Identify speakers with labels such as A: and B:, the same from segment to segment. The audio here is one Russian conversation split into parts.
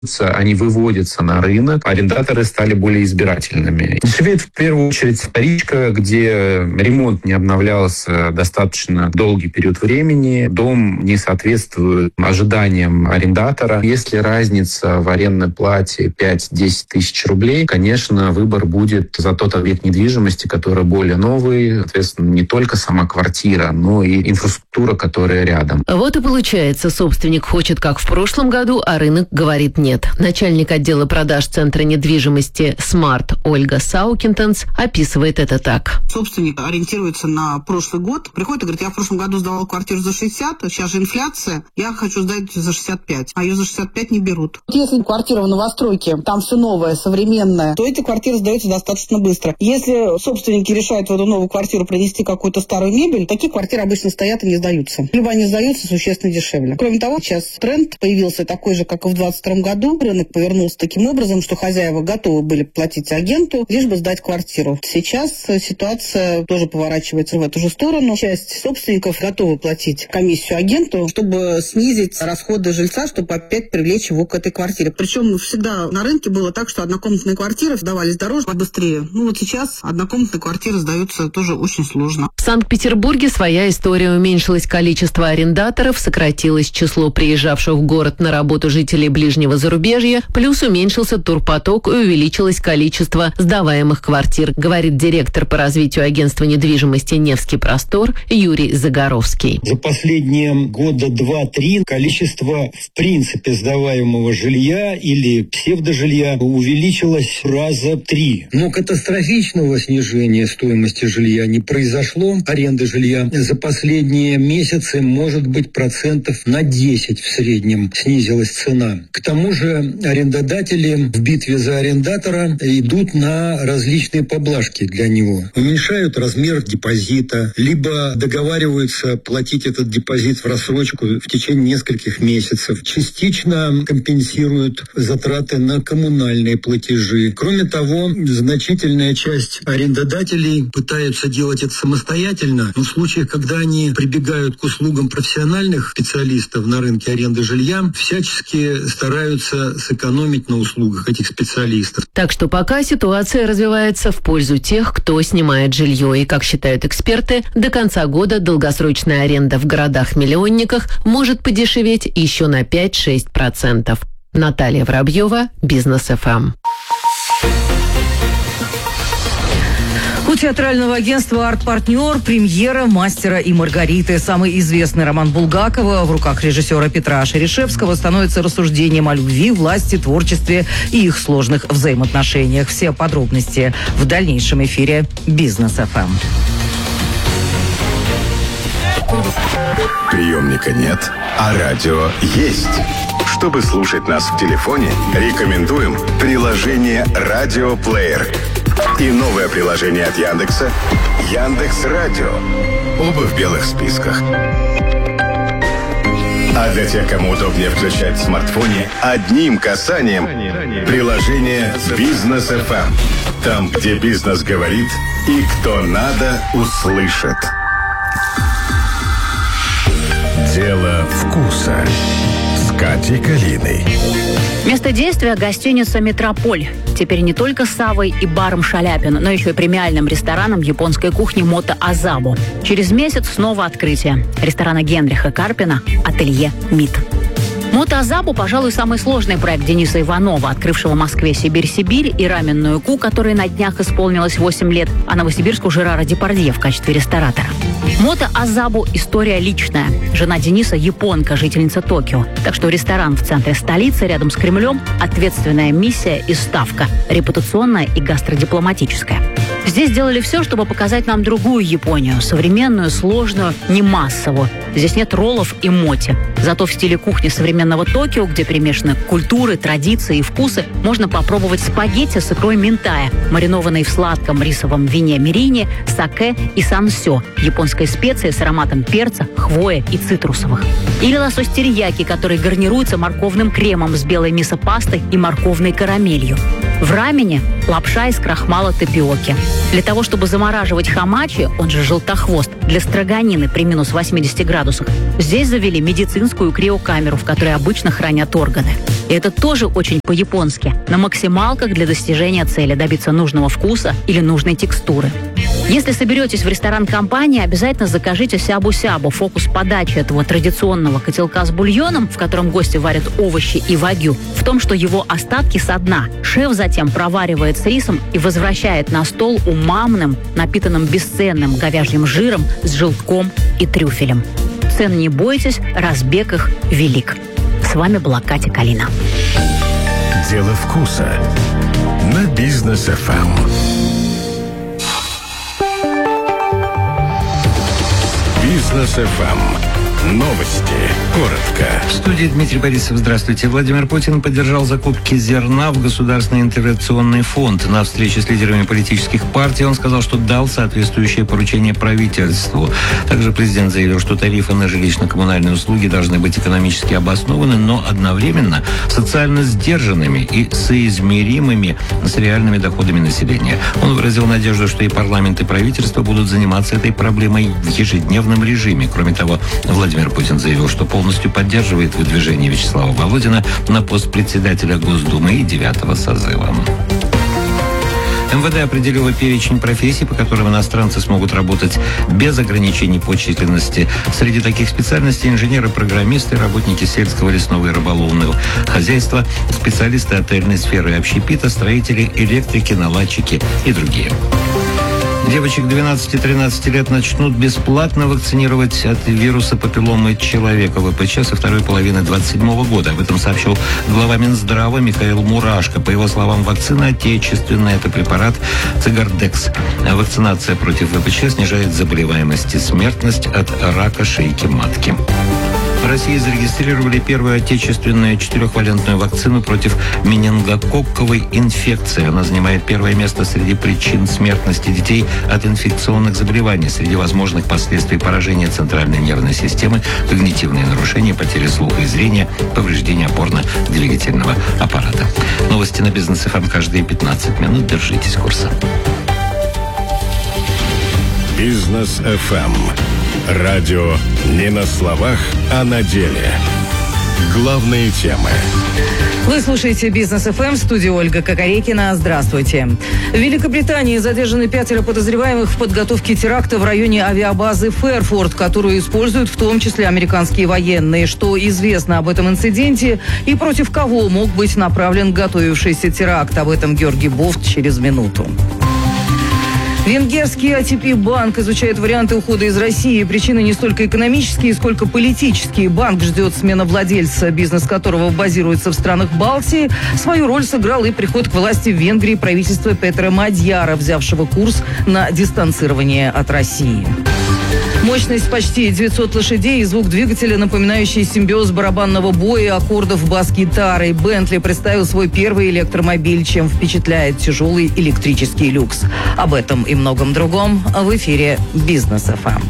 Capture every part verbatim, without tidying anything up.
A: они выводятся на рынок, арендаторы стали более избирательными. Дешевеет в первую очередь вторичка, где ремонт не обновлялся достаточно долгий период времени, дом не соответствует ожиданиям арендатора. Если разница в арендной плате пять-десять тысяч рублей, конечно, выбор будет за тот объект недвижимости, который более новый, соответственно, не только сама квартира, но и инфраструктура, которая рядом.
B: Вот и получается, собственник хочет как в прошлом году, а рынок говорит нет. Начальник отдела продаж Центра недвижимости «Смарт» Ольга Саукинтенс описывает это так.
C: Собственник ориентируется на прошлый год, приходит и говорит: я в прошлом году сдавал квартиру за шестьдесят, сейчас же инфляция, я хочу сдать за шестьдесят пять, а ее за шестьдесят пять не берут.
D: Если квартира в новостройке, там все новое, современное, то эта квартира сдается достаточно быстро. Если собственники решают в эту новую квартиру принести какую-то старую мебель, такие квартиры обычно стоят и не сдаются. Либо они сдаются существенно дешевле. Кроме того, сейчас тренд появился такой же, как и в двадцать втором году. Рынок повернулся таким образом, что хозяева готовы были платить агенту, лишь бы сдать квартиру. Сейчас ситуация тоже поворачивается в эту же сторону. Часть собственников готовы платить комиссию агенту, чтобы снизить расходы жильца, чтобы опять привлечь его к этой квартире. Причем всегда на рынке было так, что однокомнатные квартиры сдавались дороже, побыстрее. Ну вот сейчас однокомнатные квартиры сдаются тоже очень сложно.
B: В Санкт-Петербурге своя история. Уменьшилось количество арендаторов, сократилось число приезжавших в город на работу жителей ближнего зарубежья, плюс уменьшился турпоток и увеличилось количество сдаваемых квартир, говорит директор по развитию агентства недвижимости «Невский простор» Юрий Загоровский.
E: За последние года два-три количество в принципе сдаваемого жилья или псевдожилья увеличилось раза три. Но катастрофичного снижения стоимости жилья не произошло. Аренда жилья за последние месяцы, может быть, процентов на десять в среднем снизилась цена. К тому же арендодатели в битве за арендатора идут на различные поблажки для него. Уменьшают размер депозита, либо договариваются платить этот депозит в рассрочку в течение нескольких месяцев. Частично компенсируют затраты на коммунальные платежи. Кроме того, значительная часть арендодателей пытаются делать это самостоятельно, но в случаях, когда они прибегают к услугам профессиональных специалистов на рынке аренды жилья, всячески стараются сэкономить на услугах этих специалистов.
B: Так что пока ситуация развивается в пользу тех, кто снимает жилье. И, как считают эксперты, до конца года долгосрочная аренда в городах-миллионниках может подешеветь еще на пять-шесть процентов. Наталья Воробьева, Бизнес эф эм.
F: У театрального агентства «Арт-партнер» премьера «Мастера и Маргариты». Самый известный роман Булгакова в руках режиссера Петра Шерешевского становится рассуждением о любви, власти, творчестве и их сложных взаимоотношениях. Все подробности в дальнейшем эфире «Бизнес эф эм».
G: Приемника нет, а радио есть. Чтобы слушать нас в телефоне, рекомендуем приложение «Радиоплеер». И новое приложение от Яндекса «Яндекс.Радио». Оба в белых списках. А для тех, кому удобнее включать в смартфоне, одним касанием приложение «Бизнес эф эм». Там, где бизнес говорит и кто надо, услышит. Дело вкуса с Катей Калиной.
H: Место действия – гостиница «Метрополь». Теперь не только с Савой и баром «Шаляпин», но еще и премиальным рестораном японской кухни «Мото Азабу». Через месяц снова открытие ресторана Генриха Карпина «Ателье МИД». «Мото Азабу», пожалуй, самый сложный проект Дениса Иванова, открывшего в Москве «Сибирь-Сибирь» и раменную «Ку», которой на днях исполнилось восемь лет, а Новосибирску Жерара Депардье в качестве ресторатора. «Мото Азабу» – история личная. Жена Дениса – японка, жительница Токио. Так что ресторан в центре столицы, рядом с Кремлем – ответственная миссия и ставка, репутационная и гастродипломатическая. Здесь сделали все, чтобы показать нам другую Японию, современную, сложную, не массовую. Здесь нет роллов и моти. Зато в стиле кухни современного Токио, где перемешаны культуры, традиции и вкусы, можно попробовать спагетти с икрой минтая, маринованные в сладком рисовом вине мирини, саке и сансё, японской специи с ароматом перца, хвои и цитрусовых. Или лосось терияки, который гарнируется морковным кремом с белой мисо-пастой и морковной карамелью. В рамене лапша из крахмала тапиоки. Для того, чтобы замораживать хамачи, он же желтохвост, для строганины при минус восьмидесяти градусах, здесь завели медицинскую криокамеру, в которой обычно хранят органы. И это тоже очень по-японски. На максималках для достижения цели, добиться нужного вкуса или нужной текстуры. Если соберетесь в ресторан компании, обязательно закажите сябу-сябу, фокус подачи этого традиционного котелка с бульоном, в котором гости варят овощи и вагю, в том, что его остатки со дна шеф затем проваривает с рисом и возвращает на стол умамным, напитанным бесценным говяжьим жиром с желтком и трюфелем. Цен не бойтесь, разбег их велик. С вами была Катя Калина.
G: Дело вкуса на Бизнес эф эм. Бизнес эф эм. Новости. Коротко.
I: В студии Дмитрий Борисов. Здравствуйте. Владимир Путин поддержал закупки зерна в Государственный интервенционный фонд. На встрече с лидерами политических партий он сказал, что дал соответствующее поручение правительству. Также президент заявил, что тарифы на жилищно-коммунальные услуги должны быть экономически обоснованы, но одновременно социально сдержанными и соизмеримыми с реальными доходами населения. Он выразил надежду, что и парламент, и правительство будут заниматься этой проблемой в ежедневном режиме. Кроме того, Владимир Путин заявил, что полностью поддерживает выдвижение Вячеслава Володина на пост председателя Госдумы и девятого созыва. эм вэ дэ определило перечень профессий, по которым иностранцы смогут работать без ограничений по численности. Среди таких специальностей инженеры, программисты, работники сельского, лесного и рыболовного хозяйства, специалисты отельной сферы и общепита, строители, электрики, наладчики и другие. Девочек двенадцати-тринадцати лет начнут бесплатно вакцинировать от вируса папилломы человека вэ пэ че со второй половины двадцать седьмого года. Об этом сообщил глава Минздрава Михаил Мурашко. По его словам, вакцина отечественная. Это препарат Цигардекс. Вакцинация против вэ пэ че снижает заболеваемость и смертность от рака шейки матки. В России зарегистрировали первую отечественную четырехвалентную вакцину против менингококковой инфекции. Она занимает первое место среди причин смертности детей от инфекционных заболеваний. Среди возможных последствий поражения центральной нервной системы, когнитивные нарушения, потери слуха и зрения, повреждения опорно-двигательного аппарата. Новости на Бизнес эф эм каждые пятнадцать минут. Держитесь курса.
G: Бизнес эф эм. Радио не на словах, а на деле. Главные темы.
F: Вы слушаете Бизнес эф эм, в студии Ольга Кокорекина. Здравствуйте. В Великобритании задержаны пятеро подозреваемых в подготовке теракта в районе авиабазы Фэрфорд, которую используют в том числе американские военные. Что известно об этом инциденте и против кого мог быть направлен готовившийся теракт? Об этом Георгий Бофт через минуту. Венгерский а тэ пэ-банк изучает варианты ухода из России. Причины не столько экономические, сколько политические. Банк ждет смена владельца, бизнес которого базируется в странах Балтии. Свою роль сыграл и приход к власти в Венгрии правительства Петра Мадьяра, взявшего курс на дистанцирование от России. Мощность почти девятьсот лошадей и звук двигателя, напоминающий симбиоз барабанного боя и аккордов бас-гитары. Бентли представил свой первый электромобиль, чем впечатляет тяжелый электрический люкс. Об этом и многом другом в эфире Бизнес эф эм.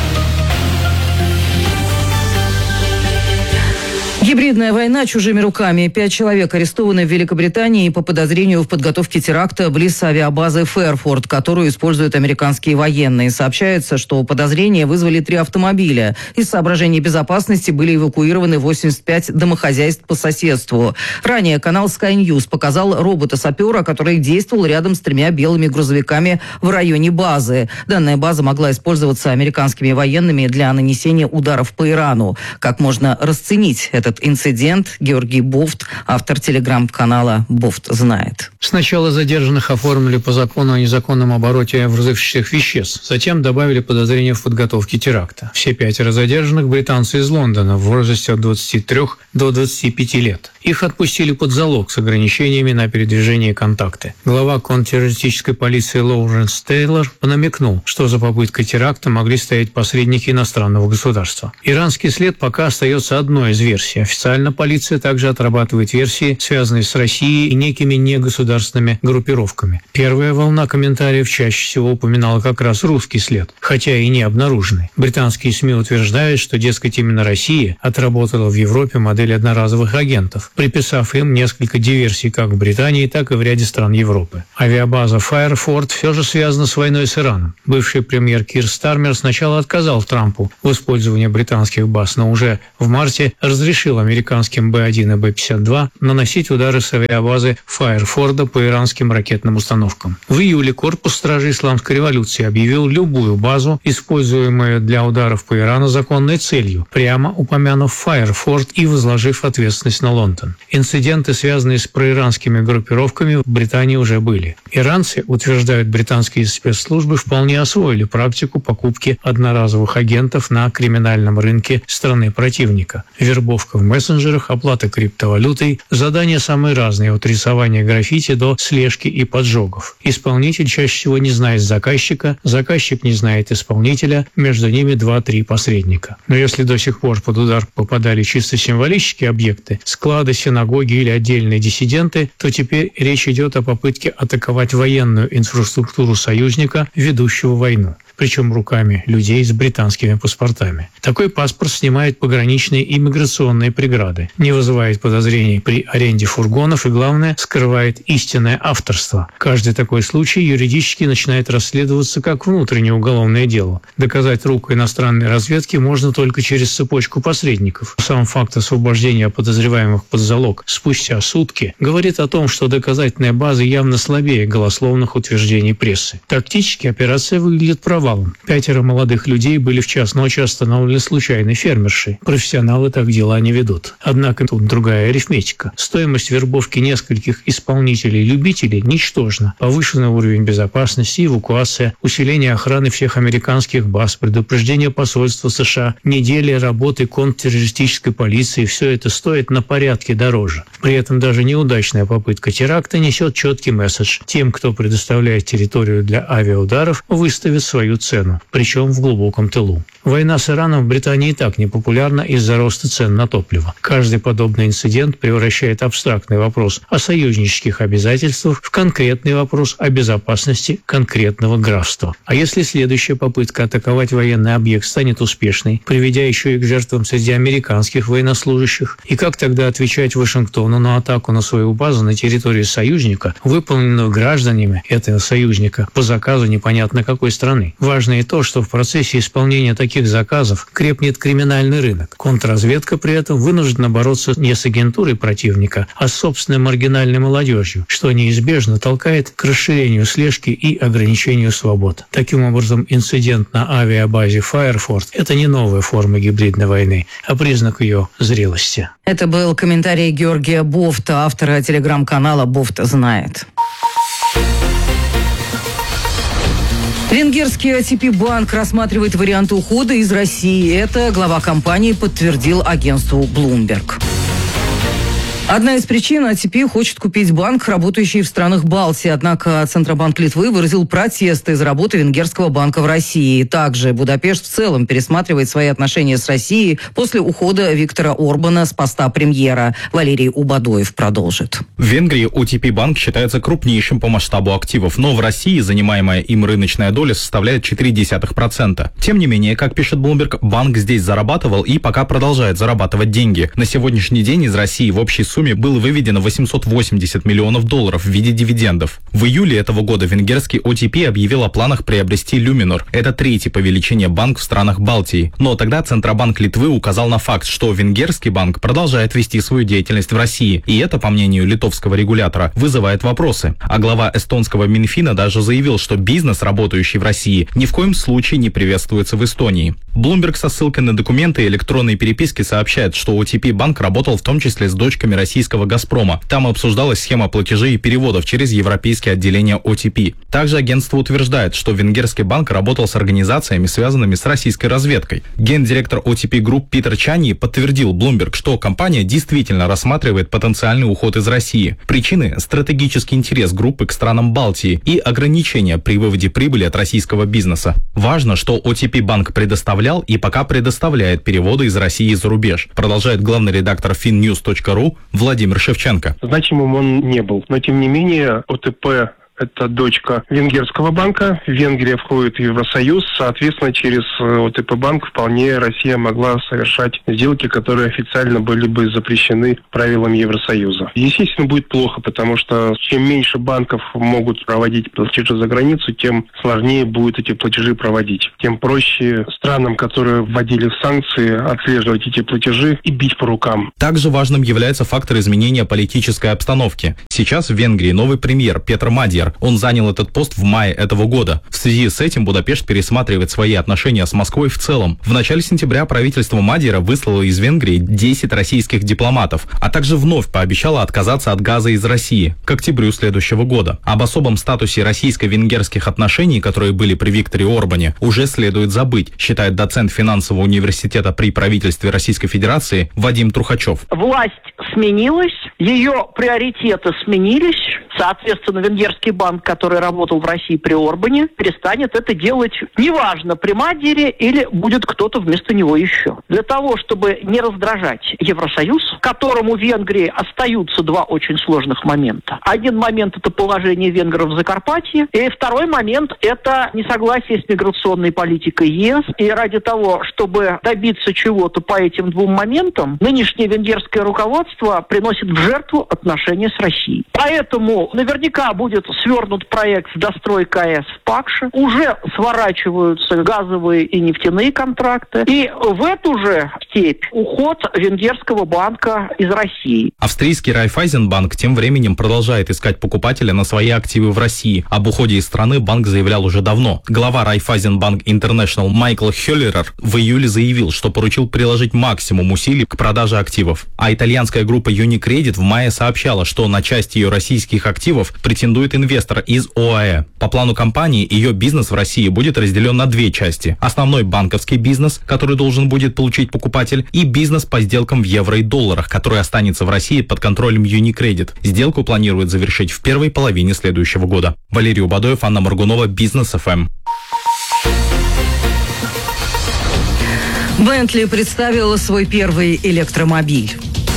F: Гибридная война чужими руками. Пять человек арестованы в Великобритании по подозрению в подготовке теракта близ авиабазы Фэрфорд, которую используют американские военные. Сообщается, что подозрения вызвали три автомобиля. Из соображений безопасности были эвакуированы восемьдесят пять домохозяйств по соседству. Ранее канал Sky News показал робота-сапера, который действовал рядом с тремя белыми грузовиками в районе базы. Данная база могла использоваться американскими военными для нанесения ударов по Ирану. Как можно расценить этот инцидент? Георгий Бофт, автор телеграм-канала «Бофт знает».
J: Сначала задержанных оформили по закону о незаконном обороте взрывчатых веществ. Затем добавили подозрение в подготовке теракта. Все пятеро задержанных – британцы из Лондона в возрасте от двадцати трёх до двадцати пяти лет. Их отпустили под залог с ограничениями на передвижение и контакты. Глава контртеррористической полиции Лоуренс Тейлор намекнул, что за попыткой теракта могли стоять посредники иностранного государства. Иранский след пока остается одной из версий. Официально полиция также отрабатывает версии, связанные с Россией и некими негосударственными группировками. Первая волна комментариев чаще всего упоминала как раз русский след, хотя и не обнаруженный. Британские СМИ утверждают, что, дескать, именно Россия отработала в Европе модель одноразовых агентов, приписав им несколько диверсий как в Британии, так и в ряде стран Европы. Авиабаза Файерфорд все же связана с войной с Ираном. Бывший премьер Кир Стармер сначала отказал Трампу в использовании британских баз, но уже в марте разрешил американским Бэ один и Бэ пятьдесят два наносить удары с авиабазы Файерфорда по иранским ракетным установкам. В июле корпус стражей исламской революции объявил любую базу, используемую для ударов по Ирану, законной целью, прямо упомянув Файерфорд и возложив ответственность на Лондон. Инциденты, связанные с проиранскими группировками, в Британии уже были. Иранцы, утверждают британские спецслужбы, вполне освоили практику покупки одноразовых агентов на криминальном рынке страны противника. Вербовка в мессенджерах, оплата криптовалютой, задания самые разные, от рисования граффити до слежки и поджогов. Исполнитель чаще всего не знает заказчика, заказчик не знает исполнителя, между ними два-три посредника. Но если до сих пор под удар попадали чисто символические объекты, склады, синагоги или отдельные диссиденты, то теперь речь идет о попытке атаковать военную инфраструктуру союзника, ведущего войну, причем руками людей с британскими паспортами. Такой паспорт снимает пограничные и миграционные преграды, не вызывает подозрений при аренде фургонов и, главное, скрывает истинное авторство. Каждый такой случай юридически начинает расследоваться как внутреннее уголовное дело. Доказать руку иностранной разведки можно только через цепочку посредников. Сам факт освобождения подозреваемых под залог спустя сутки говорит о том, что доказательная база явно слабее голословных утверждений прессы. Тактически операция выглядит провалом. Пятеро молодых людей были в час ночи остановлены случайной фермершей. Профессионалы так дела не ведут. Однако тут другая арифметика. Стоимость вербовки нескольких исполнителей-любителей ничтожна. Повышенный уровень безопасности, эвакуация, усиление охраны всех американских баз, предупреждение посольства США, недели работы контртеррористической полиции – все это стоит на порядке дороже. При этом даже неудачная попытка теракта несет четкий месседж. Тем, кто предоставляет территорию для авиаударов, выставит свою цену, причем в глубоком тылу. Война с Ираном в Британии и так непопулярна из-за роста цен на топливо. Каждый подобный инцидент превращает абстрактный вопрос о союзнических обязательствах в конкретный вопрос о безопасности конкретного графства. А если следующая попытка атаковать военный объект станет успешной, приведя еще и к жертвам среди американских военнослужащих, и как тогда отвечать Вашингтону на атаку на свою базу на территории союзника, выполненную гражданами этого союзника по заказу непонятно какой страны? Важно и то, что в процессе исполнения таких заказов крепнет криминальный рынок. Контрразведка при этом вынуждена бороться не с агентурой противника, а с собственной маргинальной молодежью, что неизбежно толкает к расширению слежки и ограничению свобод. Таким образом, инцидент на авиабазе Файерфорд – это не новая форма гибридной войны, а признак ее зрелости.
F: Это был комментарий Георгия Бофта, автора телеграм-канала «Бофт знает». Венгерский эй ти пи-банк рассматривает варианты ухода из России. Это глава компании подтвердил агентству Bloomberg. Одна из причин эй ти пи хочет купить банк, работающий в странах Балтии. Однако Центробанк Литвы выразил протесты из работы венгерского банка в России. Также Будапешт в целом пересматривает свои отношения с Россией после ухода Виктора Орбана с поста премьера. Валерий Убадоев продолжит.
K: В Венгрии о ти пи-банк считается крупнейшим по масштабу активов, но в России занимаемая им рыночная доля составляет четыре десятых процента. Тем не менее, как пишет Bloomberg, банк здесь зарабатывал и пока продолжает зарабатывать деньги. На сегодняшний день из России в общей сумме было выведено восемьсот восемьдесят миллионов долларов в виде дивидендов. В июле этого года венгерский о ти пи объявил о планах приобрести Luminor. Это третий по величине банк в странах Балтии. Но тогда Центробанк Литвы указал на факт, что венгерский банк продолжает вести свою деятельность в России. И это, по мнению литовского регулятора, вызывает вопросы. А глава эстонского Минфина даже заявил, что бизнес, работающий в России, ни в коем случае не приветствуется в Эстонии. Bloomberg со ссылкой на документы и электронные переписки сообщает, что о ти пи-банк работал в том числе с дочками российского «Газпрома». Там обсуждалась схема платежей и переводов через европейские отделения о ти пи. Также агентство утверждает, что венгерский банк работал с организациями, связанными с российской разведкой. Гендиректор о ти пи Group Питер Чани подтвердил Bloomberg, что компания действительно рассматривает потенциальный уход из России. Причины – стратегический интерес группы к странам Балтии и ограничения при выводе прибыли от российского бизнеса. Важно, что о ти пи-банк предоставлял и пока предоставляет переводы из России за рубеж, продолжает главный редактор финньюз точка ру Владимир Шевченко.
L: Значимым он не был, но тем не менее о тэ пэ это дочка венгерского банка. Венгрия входит в Евросоюз. Соответственно, через о тэ пэ банк вполне Россия могла совершать сделки, которые официально были бы запрещены правилами Евросоюза. Естественно, будет плохо, потому что чем меньше банков могут проводить платежи за границу, тем сложнее будет эти платежи проводить. Тем проще странам, которые вводили санкции, отслеживать эти платежи и бить по рукам.
K: Также важным является фактор изменения политической обстановки. Сейчас в Венгрии новый премьер Петр Мадьяр. Он занял этот пост в мае этого года. В связи с этим Будапешт пересматривает свои отношения с Москвой в целом. В начале сентября правительство Мадьяра выслало из Венгрии десять российских дипломатов, а также вновь пообещало отказаться от газа из России к октябрю следующего года. Об особом статусе российско-венгерских отношений, которые были при Викторе Орбане, уже следует забыть, считает доцент финансового университета при правительстве Российской Федерации Вадим Трухачев.
M: Власть сменилась, ее приоритеты сменились. Соответственно, венгерский банк, который работал в России при Орбане, перестанет это делать, неважно, при Мадьяре или будет кто-то вместо него еще. Для того, чтобы не раздражать Евросоюз, которому в Венгрии остаются два очень сложных момента. Один момент – это положение венгров в Закарпатье, и второй момент – это несогласие с миграционной политикой ЕС. И ради того, чтобы добиться чего-то по этим двум моментам, нынешнее венгерское руководство приносит в жертву отношения с Россией. Поэтому наверняка будет свернут проект с достройкой АЭС в Пакше. Уже сворачиваются газовые и нефтяные контракты. И в эту же степь уход венгерского банка из России.
K: Австрийский Райффайзенбанк тем временем продолжает искать покупателя на свои активы в России. Об уходе из страны банк заявлял уже давно. Глава Райффайзенбанк Интернешнл Майкл Хёллерер в июле заявил, что поручил приложить максимум усилий к продаже активов. А итальянская группа Unicredit в мае сообщала, что на часть ее российских активов претендует инвестор из ОАЭ. По плану компании, ее бизнес в России будет разделен на две части. Основной банковский бизнес, который должен будет получить покупатель, и бизнес по сделкам в евро и долларах, который останется в России под контролем Unicredit. Сделку планируют завершить в первой половине следующего года. Валерий Убадоев, Анна Моргунова, Бизнес эф эм.
F: Бентли представила свой первый электромобиль.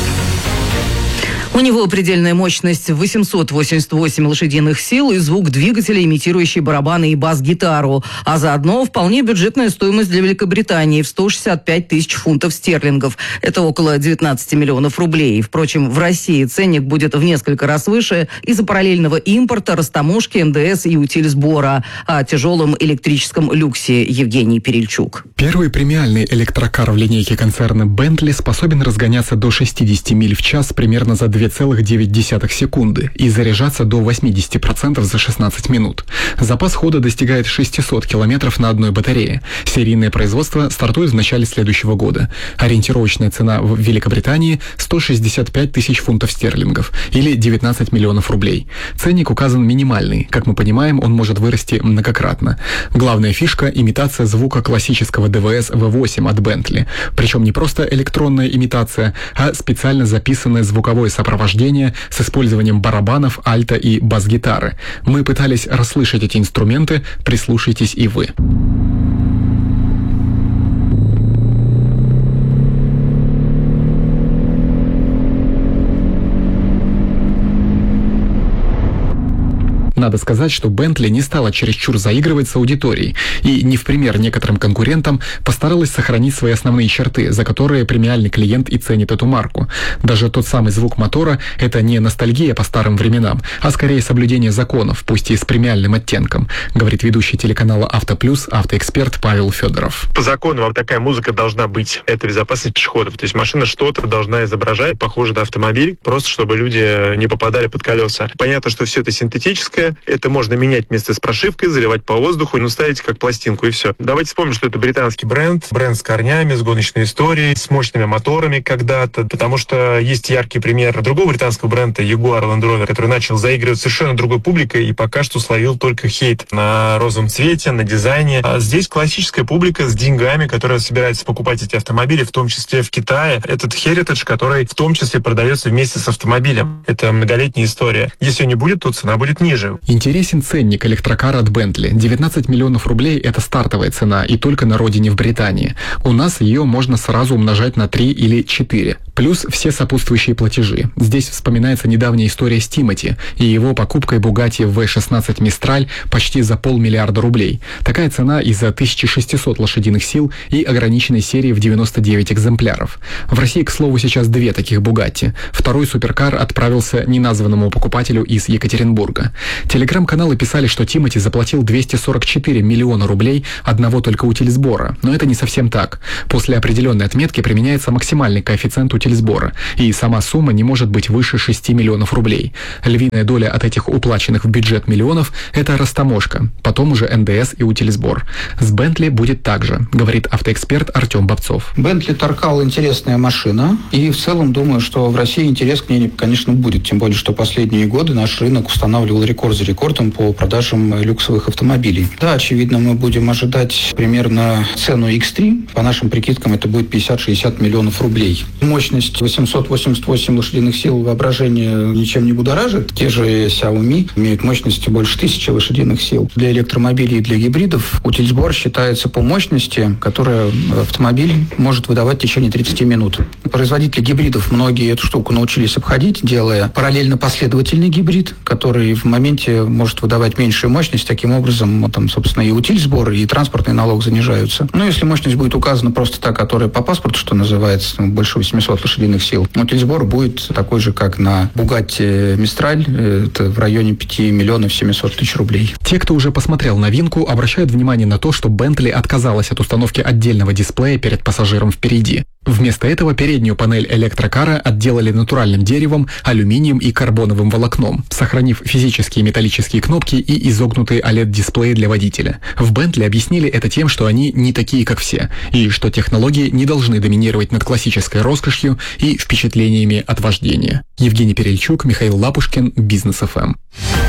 F: У него предельная мощность восемьсот восемьдесят восемь лошадиных сил и звук двигателя, имитирующий барабаны и бас-гитару. А заодно вполне бюджетная стоимость для Великобритании в сто шестьдесят пять тысяч фунтов стерлингов. Это около девятнадцать миллионов рублей. Впрочем, в России ценник будет в несколько раз выше из-за параллельного импорта, растаможки, эн дэ эс и утильсбора. О тяжелом электрическом люксе Евгений Перельчук.
N: Первый премиальный электрокар в линейке концерна Bentley способен разгоняться до шестьдесят миль в час примерно за две целых девять десятых секунды и заряжаться до восемьдесят процентов за шестнадцать минут. Запас хода достигает шестьсот километров на одной батарее. Серийное производство стартует в начале следующего года. Ориентировочная цена в Великобритании – сто шестьдесят пять тысяч фунтов стерлингов или девятнадцать миллионов рублей. Ценник указан минимальный. Как мы понимаем, он может вырасти многократно. Главная фишка – имитация звука классического дэ вэ эс вэ восемь от Bentley. Причем не просто электронная имитация, а специально записанное звуковое сопровождение с использованием барабанов, альта и бас-гитары. Мы пытались расслышать эти инструменты, прислушайтесь и вы. Надо сказать, что Bentley не стала чересчур заигрывать с аудиторией и, не в пример некоторым конкурентам, постаралась сохранить свои основные черты, за которые премиальный клиент и ценит эту марку. Даже тот самый звук мотора – это не ностальгия по старым временам, а скорее соблюдение законов, пусть и с премиальным оттенком, говорит ведущий телеканала «Автоплюс» автоэксперт Павел Федоров.
O: По закону вам такая музыка должна быть. Это безопасность пешеходов. То есть машина что-то должна изображать, похоже на автомобиль, просто чтобы люди не попадали под колеса. Понятно, что все это синтетическое. Это можно менять вместе с прошивкой, заливать по воздуху и ну, ставить как пластинку, и все. Давайте вспомним, что это британский бренд, бренд с корнями, с гоночной историей, с мощными моторами когда-то, потому что есть яркий пример другого британского бренда Jaguar Land Rover, который начал заигрывать совершенно другой публикой и пока что словил только хейт на розовом цвете, на дизайне. А здесь классическая публика с деньгами, которая собирается покупать эти автомобили, в том числе в Китае. Этот Heritage, который в том числе продается вместе с автомобилем. Это многолетняя история. Если не будет, то цена будет ниже.
N: Интересен ценник электрокара от Bentley. девятнадцать миллионов рублей – это стартовая цена, и только на родине в Британии. У нас ее можно сразу умножать на три или четыре. Плюс все сопутствующие платежи. Здесь вспоминается недавняя история с Тимоти и его покупкой Bugatti ви шестнадцать Mistral почти за полмиллиарда рублей. Такая цена из-за тысяча шестьсот лошадиных сил и ограниченной серии в девяносто девять экземпляров. В России, к слову, сейчас две таких Bugatti. Второй суперкар отправился неназванному покупателю из Екатеринбурга. Телеграм-каналы писали, что Тимоти заплатил двести сорок четыре миллиона рублей одного только утильсбора. Но это не совсем так. После определенной отметки применяется максимальный коэффициент утильсбора, и сама сумма не может быть выше шести миллионов рублей. Львиная доля от этих уплаченных в бюджет миллионов – это растаможка, потом уже эн дэ эс и утильсбор. С Бентли будет так же, говорит автоэксперт Артем Бобцов.
P: Бентли Таркал интересная машина, и в целом думаю, что в России интерес к ней, конечно, будет. Тем более, что последние годы наш рынок устанавливал рекорд за рекордом по продажам люксовых автомобилей. Да, очевидно, мы будем ожидать примерно цену икс три. По нашим прикидкам, это будет пятьдесят-шестьдесят миллионов рублей. Мощность восемьсот восемьдесят восемь лошадиных сил, воображение ничем не будоражит. Те же Xiaomi имеют мощность больше тысячи лошадиных сил. Для электромобилей и для гибридов утильсбор считается по мощности, которая автомобиль может выдавать в течение тридцати минут. Производители гибридов многие эту штуку научились обходить, делая параллельно последовательный гибрид, который в моменте может выдавать меньшую мощность. Таким образом, там, собственно, и утильсбор, и транспортный налог занижаются. Но если мощность будет указана просто та, которая по паспорту, что называется, больше восемьсот лошадиных сил, утильсбор будет такой же, как на Bugatti Mistral, это в районе пяти миллионов семисот тысяч рублей.
N: Те, кто уже посмотрел новинку, обращают внимание на то, что Bentley отказалась от установки отдельного дисплея перед пассажиром впереди. Вместо этого переднюю панель электрокара отделали натуральным деревом, алюминием и карбоновым волокном, сохранив физические металлические кнопки и изогнутые о лед-дисплеи для водителя. В Bentley объяснили это тем, что они не такие, как все, и что технологии не должны доминировать над классической роскошью и впечатлениями от вождения. Евгений Перельчук, Михаил Лапушкин, Бизнес эф эм.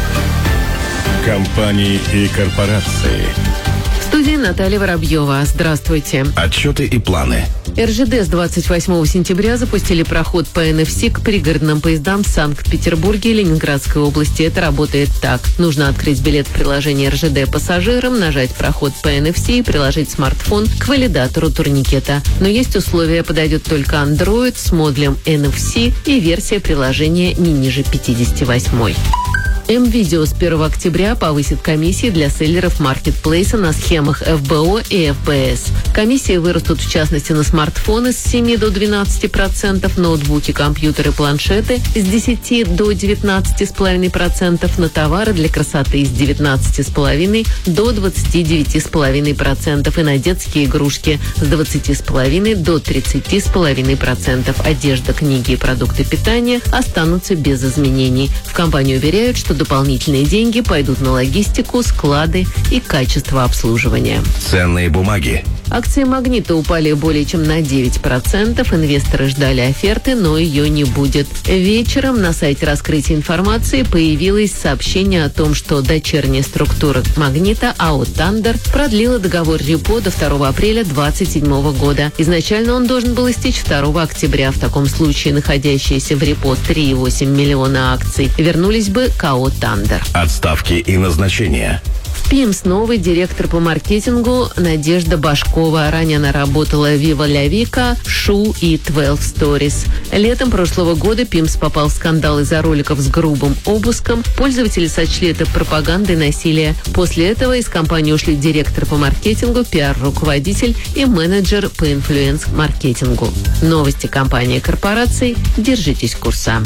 G: Компании и корпорации.
B: В студии Наталья Воробьева. Здравствуйте.
G: Отчеты и планы.
B: эр жэ дэ с двадцать восьмого сентября запустили проход по эн эф си к пригородным поездам в Санкт-Петербурге и Ленинградской области. Это работает так. Нужно открыть билет в приложении эр жэ дэ пассажирам, нажать проход по эн эф си и приложить смартфон к валидатору турникета. Но есть условия. Подойдет только Android с модулем эн эф си и версия приложения не ниже пятьдесят восемь. М-Видео с первого октября повысит комиссии для селлеров маркетплейса на схемах эф бэ о и эф бэ эс. Комиссии вырастут в частности на смартфоны с семи до двенадцати процентов, ноутбуки, компьютеры, планшеты с десяти до девятнадцати целых пяти десятых процента, на товары для красоты с девятнадцати целых пяти десятых до двадцати девяти целых пяти десятых процента и на детские игрушки с двадцати целых пяти десятых до тридцати целых пяти десятых процента. Одежда, книги и продукты питания останутся без изменений. В компании уверяют, что дополнительные деньги пойдут на логистику, склады и качество обслуживания.
G: Ценные бумаги.
B: Акции «Магнита» упали более чем на девять процентов. Инвесторы ждали оферты, но ее не будет. Вечером на сайте раскрытия информации появилось сообщение о том, что дочерняя структура «Магнита» АО «Тандер» продлила договор репо до второго апреля две тысячи двадцать седьмого года. Изначально он должен был истечь второго октября. В таком случае находящиеся в репо три целых восемь десятых миллиона акций вернулись бы к АО «Тандер».
G: Отставки и назначения.
B: ПИМС новый директор по маркетингу Надежда Башкова. Ранее она работала в Viva La Vica, Шу и двенадцать Stories. Летом прошлого года ПИМС попал в скандал из-за роликов с грубым обыском. Пользователи сочли это пропагандой насилия. После этого из компании ушли директор по маркетингу, пиар-руководитель и менеджер по инфлюенс-маркетингу. Новости компании и корпораций. Держитесь курса.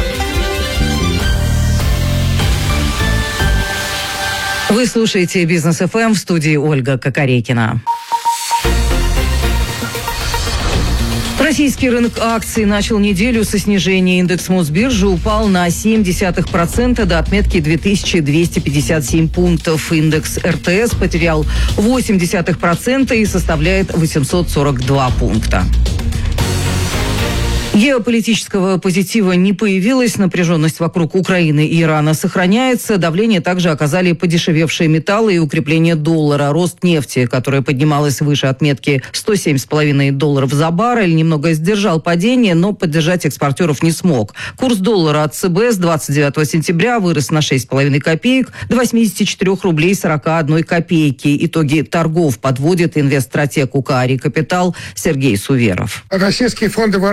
F: Вы слушаете Бизнес эф эм, в студии Ольга Кокорекина. Российский рынок акций начал неделю со снижения. Индекс Мосбиржи упал на семь десятых процента до отметки две тысячи двести пятьдесят семь пунктов. Индекс эр тэ эс потерял восемь десятых процента и составляет восемьсот сорок два пункта. Геополитического позитива не появилось, напряженность вокруг Украины и Ирана сохраняется. Давление также оказали подешевевшие металлы и укрепление доллара. Рост нефти, которая поднималась выше отметки сто семь целых пять десятых долларов за баррель, немного сдержал падение, но поддержать экспортеров не смог. Курс доллара от цэ бэ с двадцать девятого сентября вырос на шесть целых пять десятых копеек до восьмидесяти четырёх рублей сорока одной копейки. Итоги торгов подводит инвестстратег УК «Ари Капитал» Сергей Суверов.
Q: Российский фондовый рынок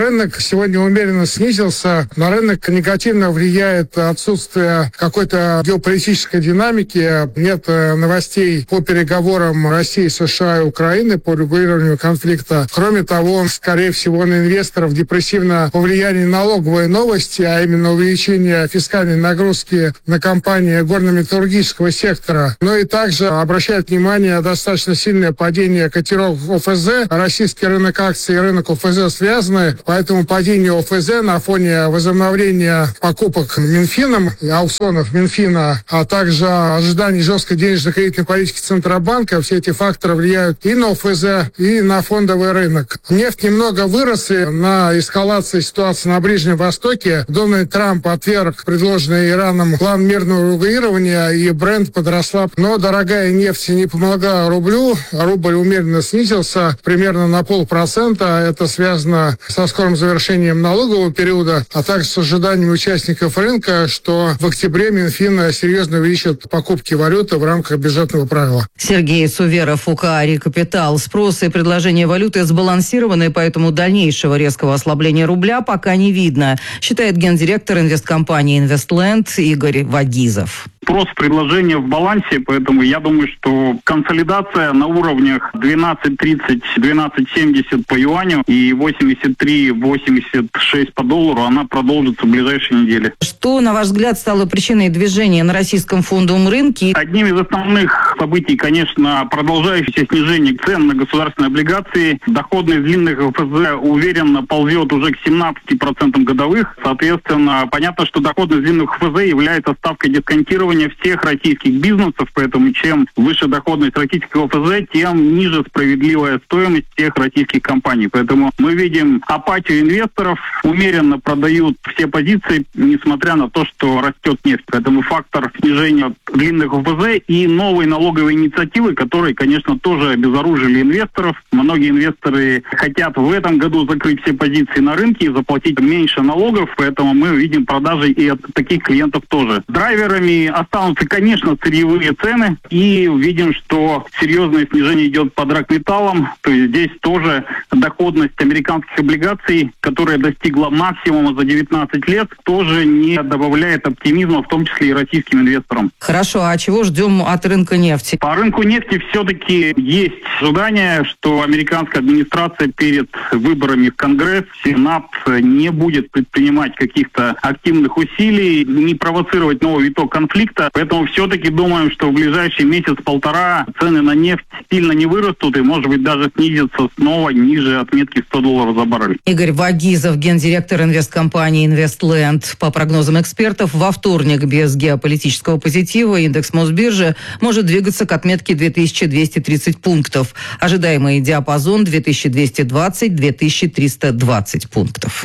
Q: сегодня умеренно снизился. На рынок негативно влияет отсутствие какой-то геополитической динамики. Нет новостей по переговорам России, США и Украины по регулированию конфликта. Кроме того, скорее всего, на инвесторов депрессивно повлияли налоговые новости, а именно увеличение фискальной нагрузки на компании горно-металлургического сектора. Но и также обращает внимание достаточно сильное падение котировок ОФЗ. Российский рынок акций и рынок ОФЗ связаны, поэтому падение ОФЗ на фоне возобновления покупок Минфином, аукционов Минфина, а также ожиданий жесткой денежно-кредитной политики Центробанка, все эти факторы влияют и на ОФЗ, и на фондовый рынок. Нефть немного выросли на эскалации ситуации на Ближнем Востоке. Дональд Трамп отверг предложенный Ираном план мирного регулирования, и бренд подросла. Но дорогая нефть не помогла рублю. Рубль умеренно снизился примерно на полпроцента. Это связано со скорым завершением налогового периода, а также с ожиданиями участников рынка, что в октябре Минфин серьезно увеличит покупки валюты в рамках бюджетного правила.
F: Сергей Суверов, УК «Рекапитал». Спрос и предложение валюты сбалансированы, поэтому дальнейшего резкого ослабления рубля пока не видно, считает гендиректор инвесткомпании «Инвестленд» Игорь Вагизов.
R: Спрос, предложение в балансе, поэтому я думаю, что консолидация на уровнях двенадцать тридцать - двенадцать семьдесят по юаню и восемьдесят три - восемьдесят шесть по доллару, она продолжится в ближайшие недели.
F: Что, на ваш взгляд, стало причиной движения на российском фондовом рынке?
R: Одним из основных событий, конечно, продолжающееся снижение цен на государственные облигации. Доходность длинных ОФЗ уверенно ползет уже к семнадцати процентам годовых. Соответственно, понятно, что доходность длинных ОФЗ является ставкой дисконтирования всех российских бизнесов, поэтому чем выше доходность российского ОФЗ, тем ниже справедливая стоимость всех российских компаний. Поэтому мы видим апатию инвесторов, умеренно продают все позиции, несмотря на то, что растет нефть. Поэтому фактор снижения длинных ОФЗ и новые налоговые инициативы, которые, конечно, тоже обезоружили инвесторов. Многие инвесторы хотят в этом году закрыть все позиции на рынке и заплатить меньше налогов, поэтому мы видим продажи и от таких клиентов тоже. Драйверами останутся, конечно, сырьевые цены, и видим, что серьезное снижение идет по драгметаллам, то есть здесь тоже доходность американских облигаций, которая достигла максимума за девятнадцать лет, тоже не добавляет оптимизма, в том числе и российским инвесторам.
F: Хорошо, а чего ждем от рынка нефти?
R: По рынку нефти все-таки есть ожидание, что американская администрация перед выборами в Конгресс, Сенат не будет предпринимать каких-то активных усилий, не провоцировать новый виток конфликта. Поэтому все-таки думаем, что в ближайший месяц-полтора цены на нефть сильно не вырастут и, может быть, даже снизятся снова ниже отметки сто долларов за баррель.
F: Игорь Вагизов, гендиректор инвесткомпании «Инвестленд». По прогнозам экспертов, во вторник без геополитического позитива индекс Мосбиржи может двигаться к отметке две тысячи двести тридцать пунктов. Ожидаемый диапазон две тысячи двести двадцать - две тысячи триста двадцать пунктов.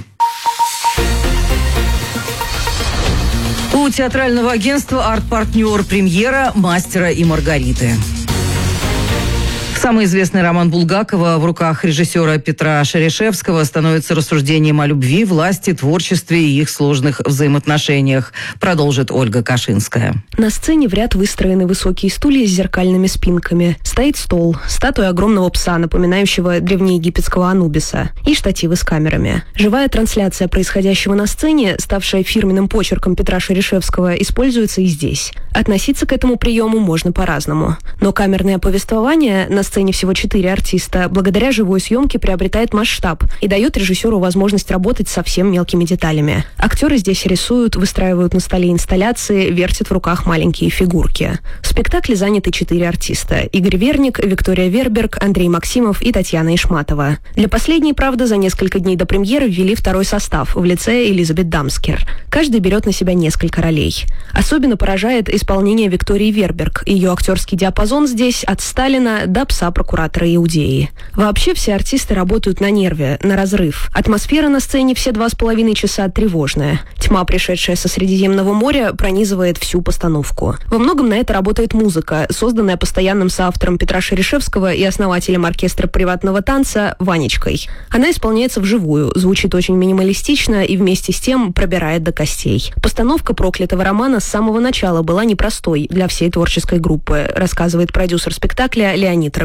F: У театрального агентства «Арт-партнер» премьера «Мастера и Маргариты». Самый известный роман Булгакова в руках режиссера Петра Шерешевского становится рассуждением о любви, власти, творчестве и их сложных взаимоотношениях, продолжит Ольга Кашинская.
S: На сцене в ряд выстроены высокие стулья с зеркальными спинками. Стоит стол, статуя огромного пса, напоминающего древнеегипетского Анубиса, и штативы с камерами. Живая трансляция происходящего на сцене, ставшая фирменным почерком Петра Шерешевского, используется и здесь. Относиться к этому приему можно по-разному. Но камерное повествование на сцене всего четыре артиста, благодаря живой съемке приобретает масштаб и дает режиссеру возможность работать со совсем мелкими деталями. Актеры здесь рисуют, выстраивают на столе инсталляции, вертят в руках маленькие фигурки. В спектакле заняты четыре артиста: Игорь Верник, Виктория Верберг, Андрей Максимов и Татьяна Ишматова. Для последней, правда, за несколько дней до премьеры ввели второй состав в лице Элизабет Дамскер. Каждый берет на себя несколько ролей. Особенно поражает исполнение Виктории Верберг. Ее актерский диапазон здесь от Сталина до пса прокуратора Иудеи. Вообще все артисты работают на нерве, на разрыв. Атмосфера на сцене все два с половиной часа тревожная. Тьма, пришедшая со Средиземного моря, пронизывает всю постановку. Во многом на это работает музыка, созданная постоянным соавтором Петра Шерешевского и основателем оркестра приватного танца Ванечкой. Она исполняется вживую, звучит очень минималистично и вместе с тем пробирает до костей. Постановка проклятого романа с самого начала была непростой для всей творческой группы, рассказывает продюсер спектакля Леонид Робертов.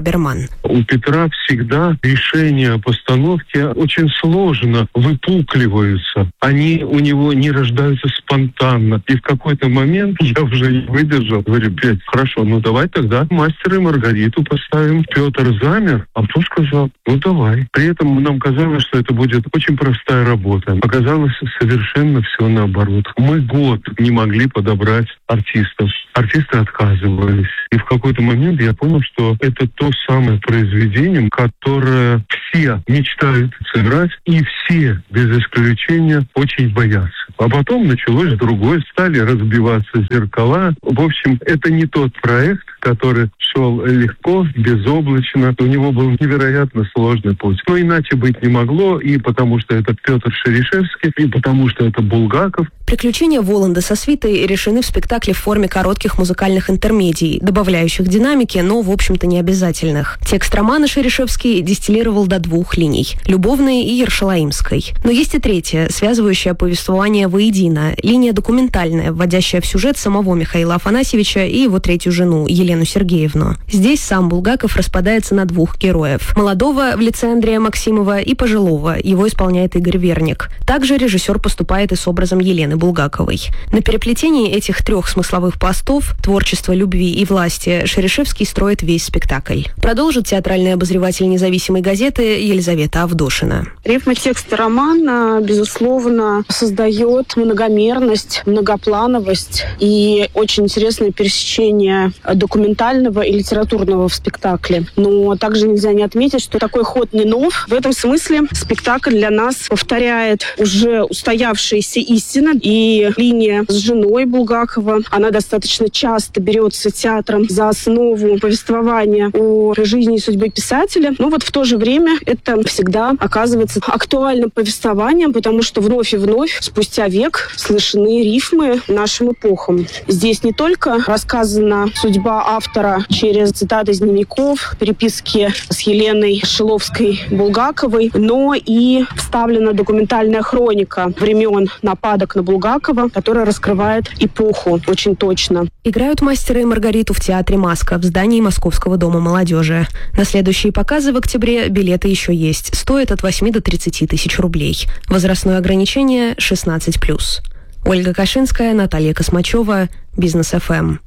S: Берман.
T: У Петра всегда решения о постановке очень сложно выпукливаются. Они у него не рождаются спонтанно. И в какой-то момент я уже не выдержал. Говорю, блядь, хорошо, ну давай тогда «Мастера и Маргариту» поставим. Петр замер, а потом сказал, ну давай. При этом нам казалось, что это будет очень простая работа. Оказалось совершенно все наоборот. Мы год не могли подобрать артистов. Артисты отказывались. И в какой-то момент я понял, что это то самое произведение, которое все мечтают сыграть, и все, без исключения, очень боятся. А потом началось другое, стали разбиваться зеркала. В общем, это не тот проект, который шел легко, безоблачно. У него был невероятно сложный путь. Но иначе быть не могло, и потому что это Петр Шерешевский, и потому что это Булгаков.
S: Приключения Воланда со свитой решены в спектакле в форме коротких музыкальных интермедий, добавляющих динамики, но, в общем-то, не обязательных. Текст романа Шерешевский дистиллировал до двух линий – любовной и ершалаимской. Но есть и третья, связывающая повествование воедино, линия документальная, вводящая в сюжет самого Михаила Афанасьевича и его третью жену, Елену Сергеевну. Здесь сам Булгаков распадается на двух героев – молодого в лице Андрея Максимова и пожилого, его исполняет Игорь Верник. Также режиссер поступает и с образом Елены Булгаковой. На переплетении этих трех смысловых пластов – творчества, любви и власти – Шерешевский строит весь спектакль. Продолжит театральный обозреватель независимой газеты Елизавета Авдошина.
U: Рифма текста романа, безусловно, создает многомерность, многоплановость и очень интересное пересечение документального и литературного в спектакле. Но также нельзя не отметить, что такой ход не нов. В этом смысле спектакль для нас повторяет уже устоявшиеся истины. И линия с женой Булгакова, она достаточно часто берется театром за основу повествования о жизни и судьбе писателя. Но вот в то же время это всегда оказывается актуальным повествованием, потому что вновь и вновь, спустя век, слышны рифмы нашим эпохам. Здесь не только рассказана судьба автора через цитаты из дневников, переписки с Еленой Шиловской-Булгаковой, но и вставлена документальная хроника времен нападок на Булгакова, которая раскрывает эпоху очень точно.
S: Играют «Мастера и Маргариту» в театре «Маска» в здании Московского дома молодежи. На следующие показы в октябре билеты еще есть. Стоят от восьми до тридцати тысяч рублей. Возрастное ограничение шестнадцать плюс. Ольга Кашинская, Наталья Космачева, Бизнес эф эм.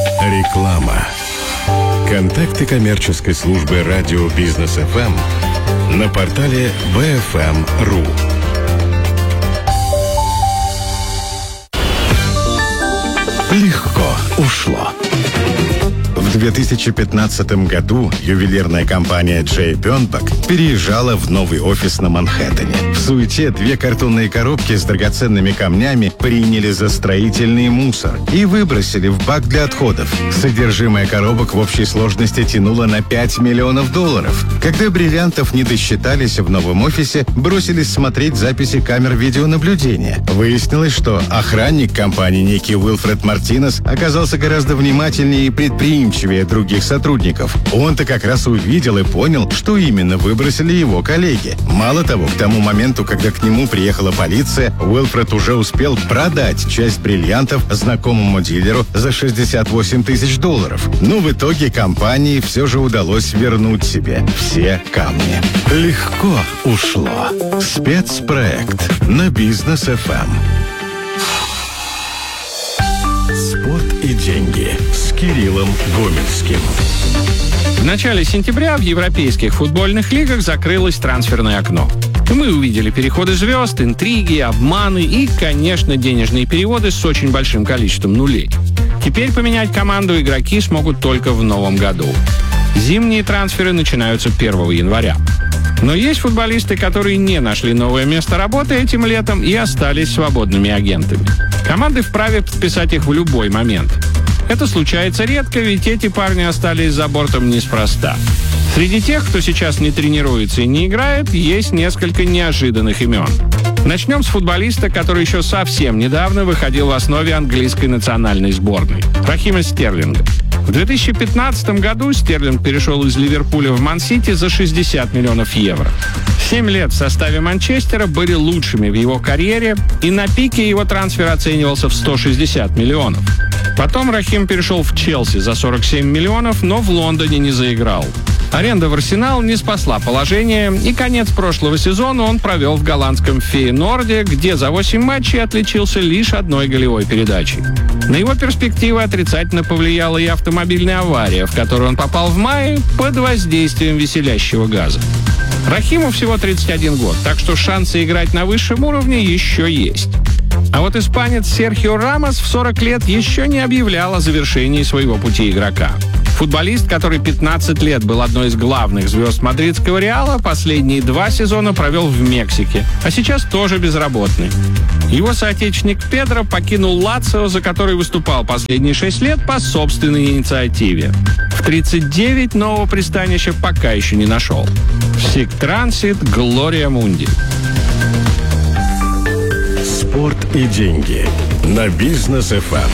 G: Реклама. Контакты коммерческой службы радио Бизнес эф эм на портале би эф эм точка ру. Легко ушло. В две тысячи пятнадцатом году ювелирная компания Джей Бёрнбак переезжала в новый офис на Манхэттене. В суете две картонные коробки с драгоценными камнями приняли за строительный мусор и выбросили в бак для отходов. Содержимое коробок в общей сложности тянуло на пять миллионов долларов. Когда бриллиантов не досчитались в новом офисе, бросились смотреть записи камер видеонаблюдения. Выяснилось, что охранник компании, некий Уилфред Мартинес, оказался гораздо внимательнее и предприимчивее других сотрудников. Он-то как раз увидел и понял, что именно выбросили его коллеги. Мало того, к тому моменту, когда к нему приехала полиция, Уилфред уже успел продать часть бриллиантов знакомому дилеру за шестьдесят восемь тысяч долларов. Но в итоге компании все же удалось вернуть себе все камни. Легко ушло. Спецпроект на Бизнес эф эм. Спорт и деньги с Кириллом Гомельским.
V: В начале сентября в европейских футбольных лигах закрылось трансферное окно. Мы увидели переходы звезд, интриги, обманы и, конечно, денежные переводы с очень большим количеством нулей. Теперь поменять команду игроки смогут только в новом году. Зимние трансферы начинаются первого января. Но есть футболисты, которые не нашли новое место работы этим летом и остались свободными агентами. Команды вправе подписать их в любой момент. Это случается редко, ведь эти парни остались за бортом неспроста. Среди тех, кто сейчас не тренируется и не играет, есть несколько неожиданных имен. Начнем с футболиста, который еще совсем недавно выходил в основе английской национальной сборной – Рахима Стерлинга. В две тысячи пятнадцатом году Стерлинг перешел из Ливерпуля в Ман-Сити за шестьдесят миллионов евро. Семь лет в составе Манчестера были лучшими в его карьере, и на пике его трансфер оценивался в сто шестьдесят миллионов. Потом Рахим перешел в Челси за сорок семь миллионов, но в Лондоне не заиграл. Аренда в «Арсенал» не спасла положение, и конец прошлого сезона он провел в голландском «Фейенорде», где за восемь матчей отличился лишь одной голевой передачей. На его перспективы отрицательно повлияла и автомобильная авария, в которую он попал в мае под воздействием веселящего газа. Рахиму всего тридцать один год, так что шансы играть на высшем уровне еще есть. А вот испанец Серхио Рамос в сорок лет еще не объявлял о завершении своего пути игрока. Футболист, который пятнадцать лет был одной из главных звезд мадридского «Реала», последние два сезона провел в Мексике, а сейчас тоже безработный. Его соотечественник Педро покинул Лацио, за который выступал последние шесть лет по собственной инициативе. В тридцать девять нового пристанища пока еще не нашел. Сик-трансит, Глория Мунди.
G: Спорт и деньги на Бизнес эф эм.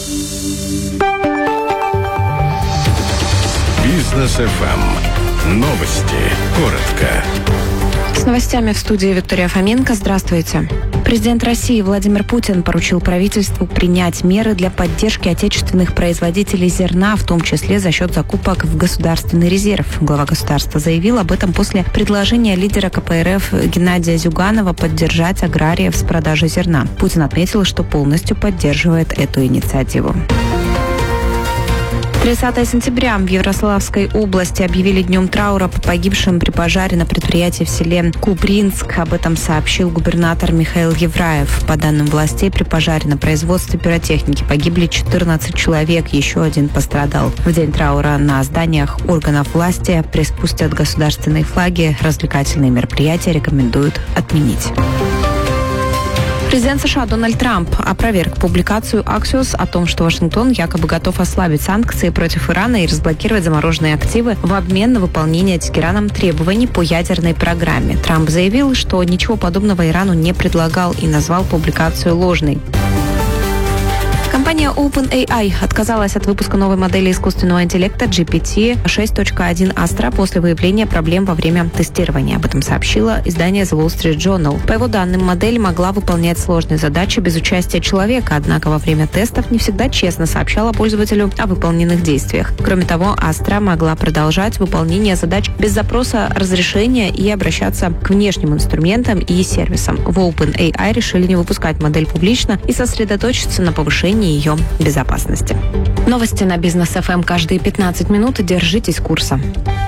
G: Бизнес эф эм. Новости. Коротко.
A: С новостями в студии Виктория Фоменко. Здравствуйте. Президент России Владимир Путин поручил правительству принять меры для поддержки отечественных производителей зерна, в том числе за счет закупок в государственный резерв. Глава государства заявил об этом после предложения лидера ка пэ эр эф Геннадия Зюганова поддержать аграриев с продажей зерна. Путин отметил, что полностью поддерживает эту инициативу. тридцатого сентября в Ярославской области объявили днем траура по погибшим при пожаре на предприятии в селе Кубринск. Об этом сообщил губернатор Михаил Евраев. По данным властей, при пожаре на производстве пиротехники погибли четырнадцать человек, еще один пострадал. В день траура на зданиях органов власти приспустят государственные флаги. Развлекательные мероприятия рекомендуют отменить. Президент США Дональд Трамп опроверг публикацию Axios о том, что Вашингтон якобы готов ослабить санкции против Ирана и разблокировать замороженные активы в обмен на выполнение Тегераном требований по ядерной программе. Трамп заявил, что ничего подобного Ирану не предлагал и назвал публикацию ложной. Компания OpenAI отказалась от выпуска новой модели искусственного интеллекта джи пи ти шесть точка один Astra после выявления проблем во время тестирования. Об этом сообщило издание The Wall Street Journal. По его данным, модель могла выполнять сложные задачи без участия человека, однако во время тестов не всегда честно сообщала пользователю о выполненных действиях. Кроме того, Astra могла продолжать выполнение задач без запроса разрешения и обращаться к внешним инструментам и сервисам. В OpenAI решили не выпускать модель публично и сосредоточиться на повышении ее безопасности. Новости на Бизнес эф эм каждые пятнадцать минут. Держитесь курса.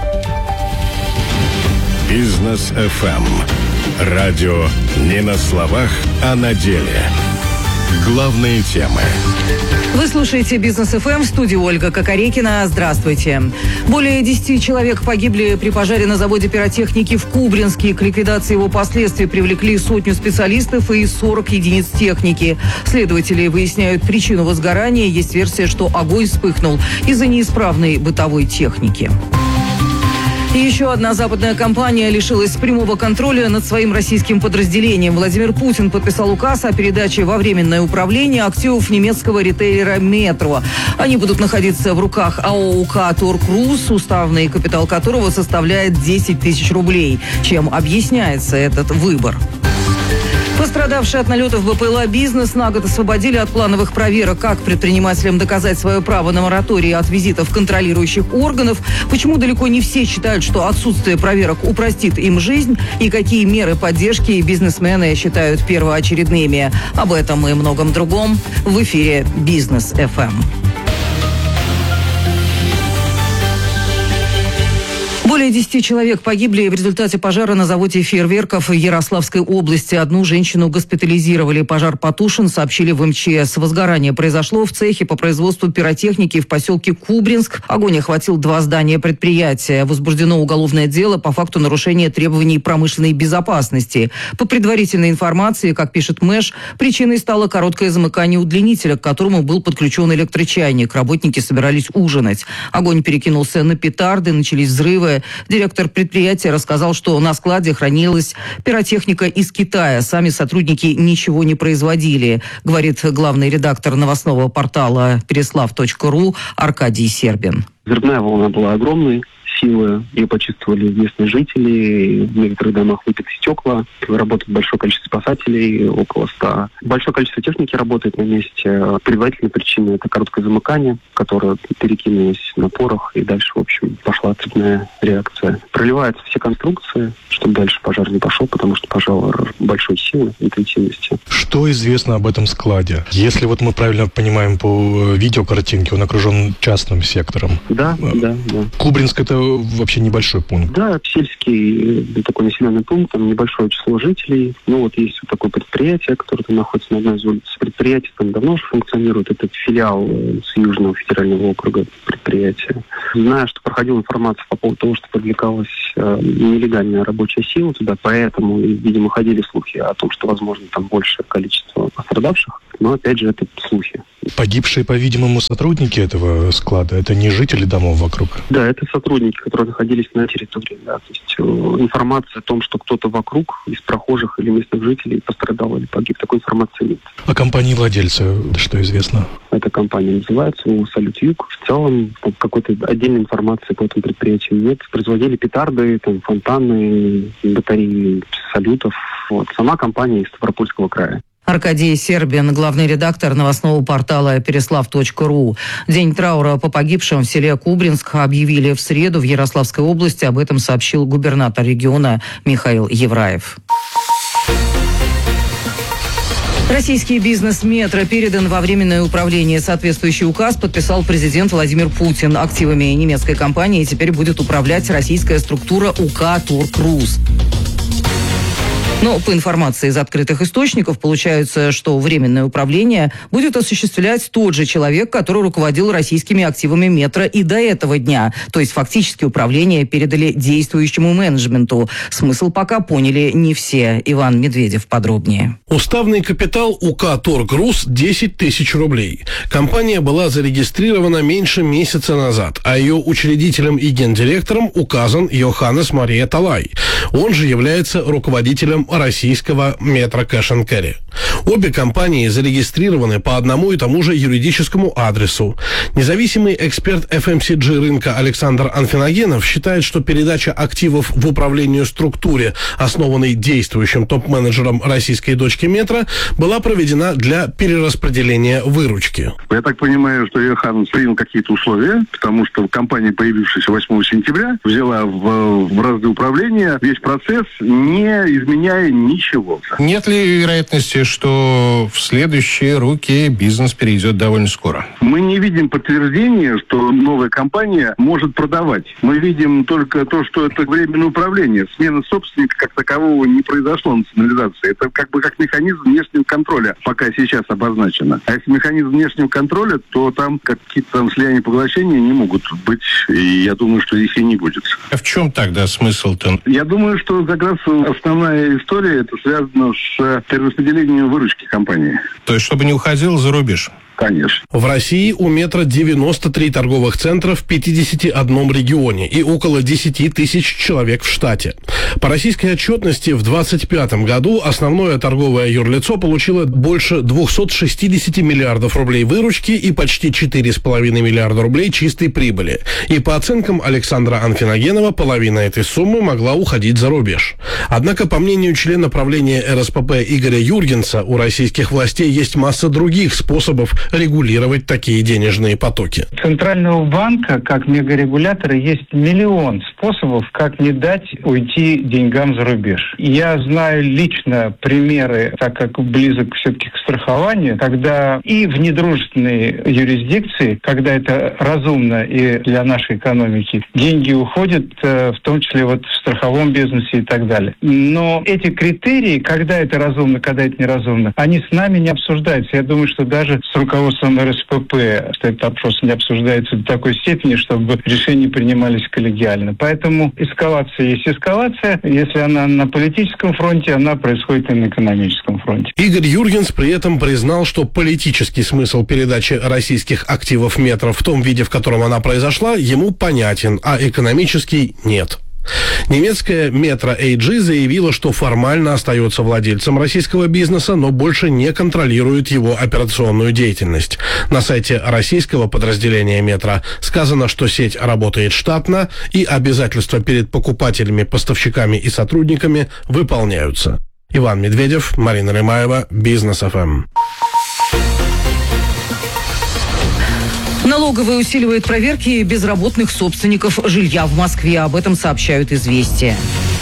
G: Бизнес эф эм. Радио не на словах, а на деле. Главные темы.
F: Вы слушаете Бизнес эф эм, в студии Ольга Кокорекина. Здравствуйте. Более десяти человек погибли при пожаре на заводе пиротехники в Кубринске. К ликвидации его последствий привлекли сотню специалистов и сорок единиц техники. Следователи выясняют причину возгорания. Есть версия, что огонь вспыхнул из-за неисправной бытовой техники. И еще одна западная компания лишилась прямого контроля над своим российским подразделением. Владимир Путин подписал указ о передаче во временное управление активов немецкого ритейлера «Метро». Они будут находиться в руках АО УК «Торкрус», уставный капитал которого составляет десять тысяч рублей. Чем объясняется этот выбор? Пострадавшие от налетов бэ пэ эл а «Бизнес» на год освободили от плановых проверок. Как предпринимателям доказать свое право на мораторий от визитов контролирующих органов? Почему далеко не все считают, что отсутствие проверок упростит им жизнь? И какие меры поддержки бизнесмены считают первоочередными? Об этом и многом другом в эфире Бизнес эф эм. Более десяти человек погибли в результате пожара на заводе фейерверков в Ярославской области. Одну женщину госпитализировали. Пожар потушен, сообщили в эм че эс. Возгорание произошло в цехе по производству пиротехники в поселке Кубринск. Огонь охватил два здания предприятия. Возбуждено уголовное дело по факту нарушения требований промышленной безопасности. По предварительной информации, как пишет Мэш, причиной стало короткое замыкание удлинителя, к которому был подключен электрочайник. Работники собирались ужинать. Огонь перекинулся на петарды, начались взрывы. Директор предприятия рассказал, что на складе хранилась пиротехника из Китая. Сами сотрудники ничего не производили, говорит главный редактор новостного портала переслав точка ру Аркадий Сербин.
C: Взрывная волна была огромной, силы. Ее почувствовали местные жители. В некоторых домах выбиты стекла. Работает большое количество спасателей, около ста. Большое количество техники работает на месте. Предварительная причина – это короткое замыкание, которое перекинулось на порох, и дальше, в общем, пошла цепная реакция. Проливаются все конструкции, чтобы дальше пожар не пошел, потому что пожар большой силы, интенсивности.
D: Что известно об этом складе? Если вот мы правильно понимаем по видеокартинке, он окружен частным сектором.
C: Да, да, да.
D: Кубринск – это вообще небольшой пункт.
C: Да, сельский такой населенный пункт, там небольшое число жителей. Ну вот есть вот такое предприятие, которое там находится на одной из улиц. Предприятие там давно уже функционирует. Это филиал с Южного федерального округа предприятия. Знаю, что проходила информация по поводу того, что привлекалась э, нелегальная рабочая сила туда, поэтому, видимо, ходили слухи о том, что, возможно, там большее количество пострадавших. Но, опять же, это слухи.
D: Погибшие, по-видимому, сотрудники этого склада, это не жители домов вокруг?
C: Да, это сотрудники, которые находились на территории. Да. То есть э, информация о том, что кто-то вокруг из прохожих или местных жителей пострадал или погиб, такой информации нет.
D: О компании-владельца что известно?
C: Эта компания называется «Салют Юг». В целом какой-то отдельной информации по этому предприятию нет. Производили петарды, там, фонтаны, батареи салютов. Вот. Сама компания из Ставропольского края.
F: Аркадий Сербин, главный редактор новостного портала переслав точка ру. День траура по погибшим в селе Кубринск объявили в среду в Ярославской области. Об этом сообщил губернатор региона Михаил Евраев. Российский бизнес «Метро» передан во временное управление. Соответствующий указ подписал президент Владимир Путин. Активами немецкой компании теперь будет управлять российская структура УК «Торг-Рус». Но по информации из открытых источников получается, что временное управление будет осуществлять тот же человек, который руководил российскими активами «Метро» и до этого дня. То есть фактически управление передали действующему менеджменту. Смысл пока поняли не все. Иван Медведев подробнее.
W: Уставный капитал УК «Торг-Рус» десять тысяч рублей. Компания была зарегистрирована меньше месяца назад, а ее учредителем и гендиректором указан Йоханнес Мария Талай. Он же является руководителем российского «Метро Кэш энд Керри». Обе компании зарегистрированы по одному и тому же юридическому адресу. Независимый эксперт эф эм си джи рынка Александр Анфиногенов считает, что передача активов в управлению структуре, основанной действующим топ-менеджером российской дочки «Метро», была проведена для перераспределения выручки.
X: Я так понимаю, что Йоханнес принял какие-то условия, потому что компания, появившаяся восьмого сентября, взяла в, в разды управления весь процесс, не изменяя ничего.
Y: Нет ли вероятности, что в следующие руки бизнес перейдет довольно скоро?
X: Мы не видим подтверждения, что новая компания может продавать. Мы видим только то, что это временное управление. Смена собственника как такового не произошло, национализации. Это как бы как механизм внешнего контроля, пока сейчас обозначено. А если механизм внешнего контроля, то там какие-то там слияния, поглощения не могут быть. И я думаю, что их и не будет.
Y: А в чем тогда смысл-то?
X: Я думаю, что как раз основная история это связано с перераспределением выручки компании.
Y: То есть, чтобы не уходил за рубеж?
X: Конечно.
W: В России у «Метро» девяносто три торговых центра в пятидесяти одном регионе и около десять тысяч человек в штате. По российской отчетности в двадцать пятом году основное торговое юрлицо получило больше двухсот шестидесяти миллиардов рублей выручки и почти четыре с половиной миллиарда рублей чистой прибыли. И по оценкам Александра Анфиногенова, половина этой суммы могла уходить за рубеж. Однако, по мнению члена правления эр эс пэ пэ Игоря Юргенса, у российских властей есть масса других способов регулировать такие денежные потоки.
Z: У Центрального банка, как мегарегулятора, есть миллион способов, как не дать уйти деньгам за рубеж. Я знаю лично примеры, так как близок все-таки к страхованию, когда и в недружественной юрисдикции, когда это разумно и для нашей экономики, деньги уходят, в том числе вот в страховом бизнесе и так далее. Но эти критерии, когда это разумно, когда это неразумно, они с нами не обсуждаются. Я думаю, что даже с руководством эр эс пэ пэ, что этот вопрос не обсуждается до такой степени, чтобы решения принимались коллегиально. Поэтому эскалация есть эскалация. Если она на политическом фронте, она происходит и на экономическом фронте.
W: Игорь Юргенс при этом признал, что политический смысл передачи российских активов «Метро» в том виде, в котором она произошла, ему понятен, а экономический – нет. Немецкая Metro эй джи заявила, что формально остается владельцем российского бизнеса, но больше не контролирует его операционную деятельность. На сайте российского подразделения Metro сказано, что сеть работает штатно и обязательства перед покупателями, поставщиками и сотрудниками выполняются. Иван Медведев, Марина Лемаева, Бизнес эф эм.
F: Налоговая усиливает проверки безработных собственников жилья в Москве. Об этом сообщают «Известия».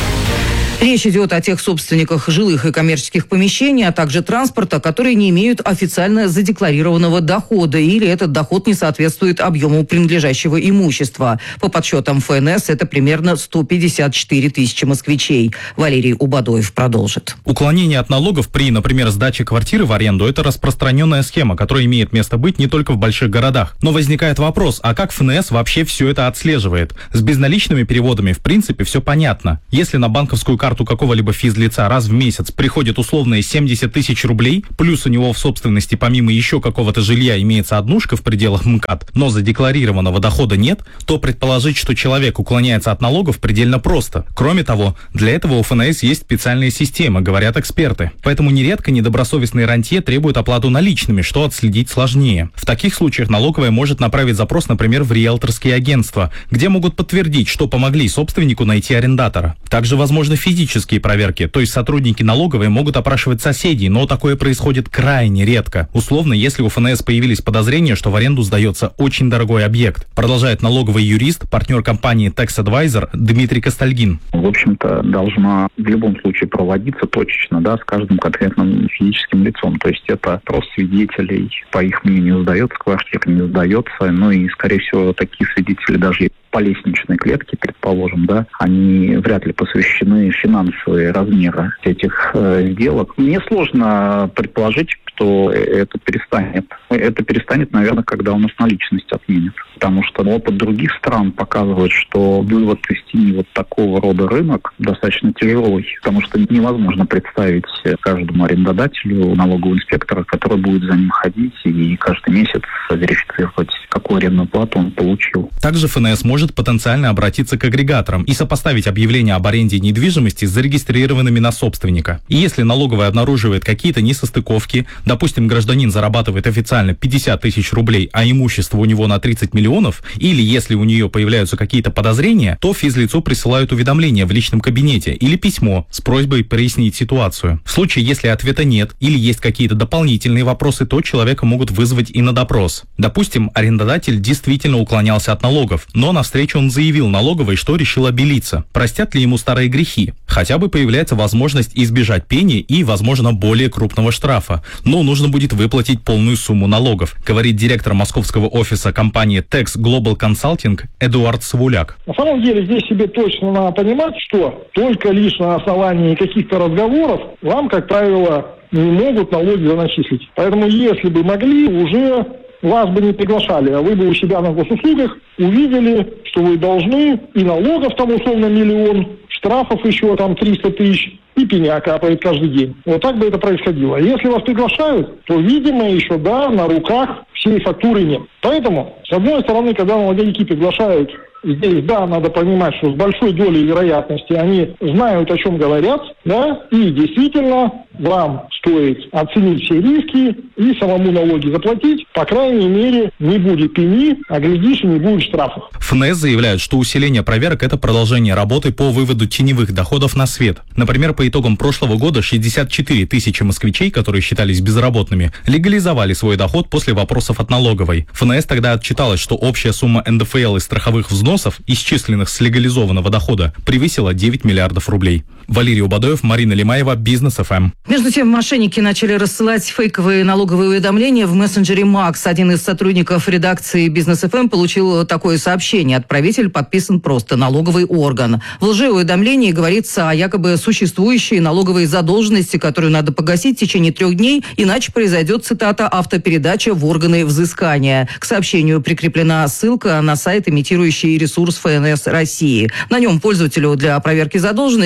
F: Речь идет о тех собственниках жилых и коммерческих помещений, а также транспорта, которые не имеют официально задекларированного дохода или этот доход не соответствует объему принадлежащего имущества. По подсчетам эф эн эс это примерно сто пятьдесят четыре тысячи москвичей. Валерий Убадоев продолжит.
K: Уклонение от налогов при, например, сдаче квартиры в аренду – это распространенная схема, которая имеет место быть не только в больших городах. Но возникает вопрос, а как эф эн эс вообще все это отслеживает? С безналичными переводами в принципе все понятно. Если на банковскую карту какого-либо физлица раз в месяц приходит условные семьдесят тысяч рублей, плюс у него в собственности помимо еще какого-то жилья имеется однушка в пределах МКАД, но задекларированного дохода нет, то предположить, что человек уклоняется от налогов, предельно просто. Кроме того, для этого у эф эн эс есть специальные системы, говорят эксперты. Поэтому нередко недобросовестные рантье требуют оплату наличными, что отследить сложнее. В таких случаях налоговая может направить запрос, например, в риэлторские агентства, где могут подтвердить, что помогли собственнику найти арендатора. Также возможны физические проверки, то есть сотрудники налоговой могут опрашивать соседей, но такое происходит крайне редко. Условно, если у эф эн эс появились подозрения, что в аренду сдается очень дорогой объект. Продолжает налоговый юрист, партнер компании Tax Advisor Дмитрий Костальгин.
E: В общем-то, должна в любом случае проводиться точечно, да, с каждым конкретным физическим лицом. То есть это просто свидетелей, по их мнению, сдается квартира, не сдается. Ну и, скорее всего, такие свидетели даже по лестничной клетке, предположим, да, они вряд ли посвящены финансовые размеры этих э, сделок. Мне сложно предположить, что это перестанет. Это перестанет, наверное, когда у нас наличность отменят. Потому что опыт других стран показывает, что вывод из тени вот такого рода рынок достаточно тяжелый. Потому что невозможно представить каждому арендодателю налогового инспектора, который будет за ним ходить и каждый месяц верифицировать, какую арендную плату он получил.
K: Также эф эн эс может потенциально обратиться к агрегаторам и сопоставить объявления об аренде недвижимости с зарегистрированными на собственника. И если налоговая обнаруживает какие-то несостыковки, допустим, гражданин зарабатывает официально пятьдесят тысяч рублей, а имущество у него на тридцать миллионов, или если у нее появляются какие-то подозрения, то физлицу присылают уведомление в личном кабинете или письмо с просьбой прояснить ситуацию. В случае, если ответа нет или есть какие-то дополнительные вопросы, то человека могут вызвать и на допрос. Допустим, арендодатель действительно уклонялся от налогов, но на встречу он заявил налоговой, что решил обелиться. Простят ли ему старые грехи? Хотя бы появляется возможность избежать пени и, возможно, более крупного штрафа. Но нужно будет выплатить полную сумму налогов, говорит директор московского офиса компании Tax Global Consulting Эдуард Савуляк.
H: На самом деле здесь себе точно надо понимать, что только лишь на основании каких-то разговоров вам, как правило, не могут налоги начислить. Поэтому если бы могли, уже вас бы не приглашали, а вы бы у себя на госуслугах увидели, что вы должны, и налогов там условно миллион, штрафов еще там триста тысяч, и пеня капает каждый день. Вот так бы это происходило. Если вас приглашают, то, видимо, еще, да, на руках всей фактуры нет. Поэтому, с одной стороны, когда налоговики приглашают, здесь, да, надо понимать, что с большой долей вероятности они знают, о чем говорят, да, и действительно вам стоит оценить все риски и самому налоги заплатить. По крайней мере, не будет пени, а глядишь, и не будет штрафов.
K: эф эн эс заявляет, что усиление проверок – это продолжение работы по выводу теневых доходов на свет. Например, по итогам прошлого года шестьдесят четыре тысячи москвичей, которые считались безработными, легализовали свой доход после вопросов от налоговой. эф эн эс тогда отчиталась, что общая сумма эн дэ эф эл и страховых взносов, исчисленных с легализованного дохода, превысила девять миллиардов рублей. Валерий Убадоев, Марина Лемаева, Бизнес эф эм.
F: Между тем, мошенники начали рассылать фейковые налоговые уведомления в мессенджере Макс. Один из сотрудников редакции Бизнес эф эм получил такое сообщение. Отправитель подписан просто налоговый орган. В лжеуведомлении говорится о якобы существующей налоговой задолженности, которую надо погасить в течение трех дней, иначе произойдет, цитата, автопередача в органы взыскания. К сообщению прикреплена ссылка на сайт, имитирующий ресурс эф эн эс России. На нем пользователю для проверки задолженности предлагают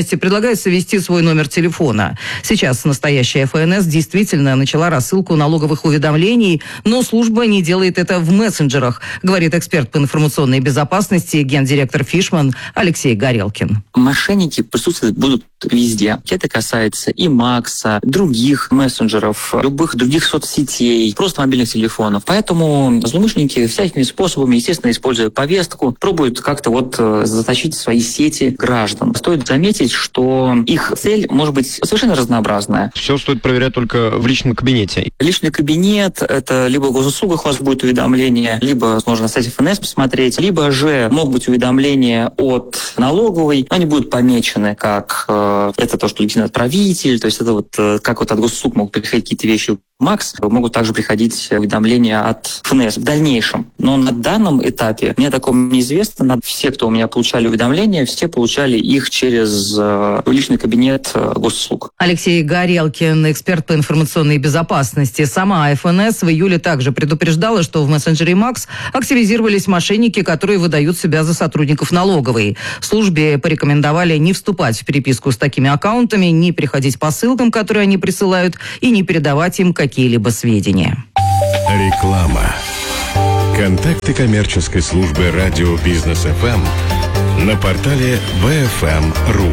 F: предлагается ввести свой номер телефона. Сейчас настоящая эф эн эс действительно начала рассылку налоговых уведомлений, но служба не делает это в мессенджерах, говорит эксперт по информационной безопасности, гендиректор Фишман Алексей Горелкин.
I: Мошенники присутствовать будут везде. Это касается и Макса, других мессенджеров, любых других соцсетей, просто мобильных телефонов. Поэтому злоумышленники всякими способами, естественно, используя повестку, пробуют как-то вот затащить в свои сети граждан. Стоит заметить, что их цель может быть совершенно разнообразная.
J: Все стоит проверять только в личном кабинете.
I: Личный кабинет — это либо в госуслугах у вас будет уведомление, либо можно на сайте эф эн эс посмотреть, либо же могут быть уведомления от налоговой. Они будут помечены как э, это то, что легитимный отправитель, то есть это вот э, как вот от госуслуг могут приходить какие-то вещи. Макс, могут также приходить уведомления от эф эн эс в дальнейшем. Но на данном этапе мне такого неизвестно. Все, кто у меня получали уведомления, все получали их через э, личный кабинет э, госуслуг.
F: Алексей Горелкин, эксперт по информационной безопасности. Сама эф эн эс в июле также предупреждала, что в мессенджере Макс активизировались мошенники, которые выдают себя за сотрудников налоговой. Службе порекомендовали не вступать в переписку с такими аккаунтами, не приходить по ссылкам, которые они присылают, и не передавать им какие-либо сведения.
G: Реклама. Контакты коммерческой службы радио Бизнес эф эм на портале би эф эм точка ру.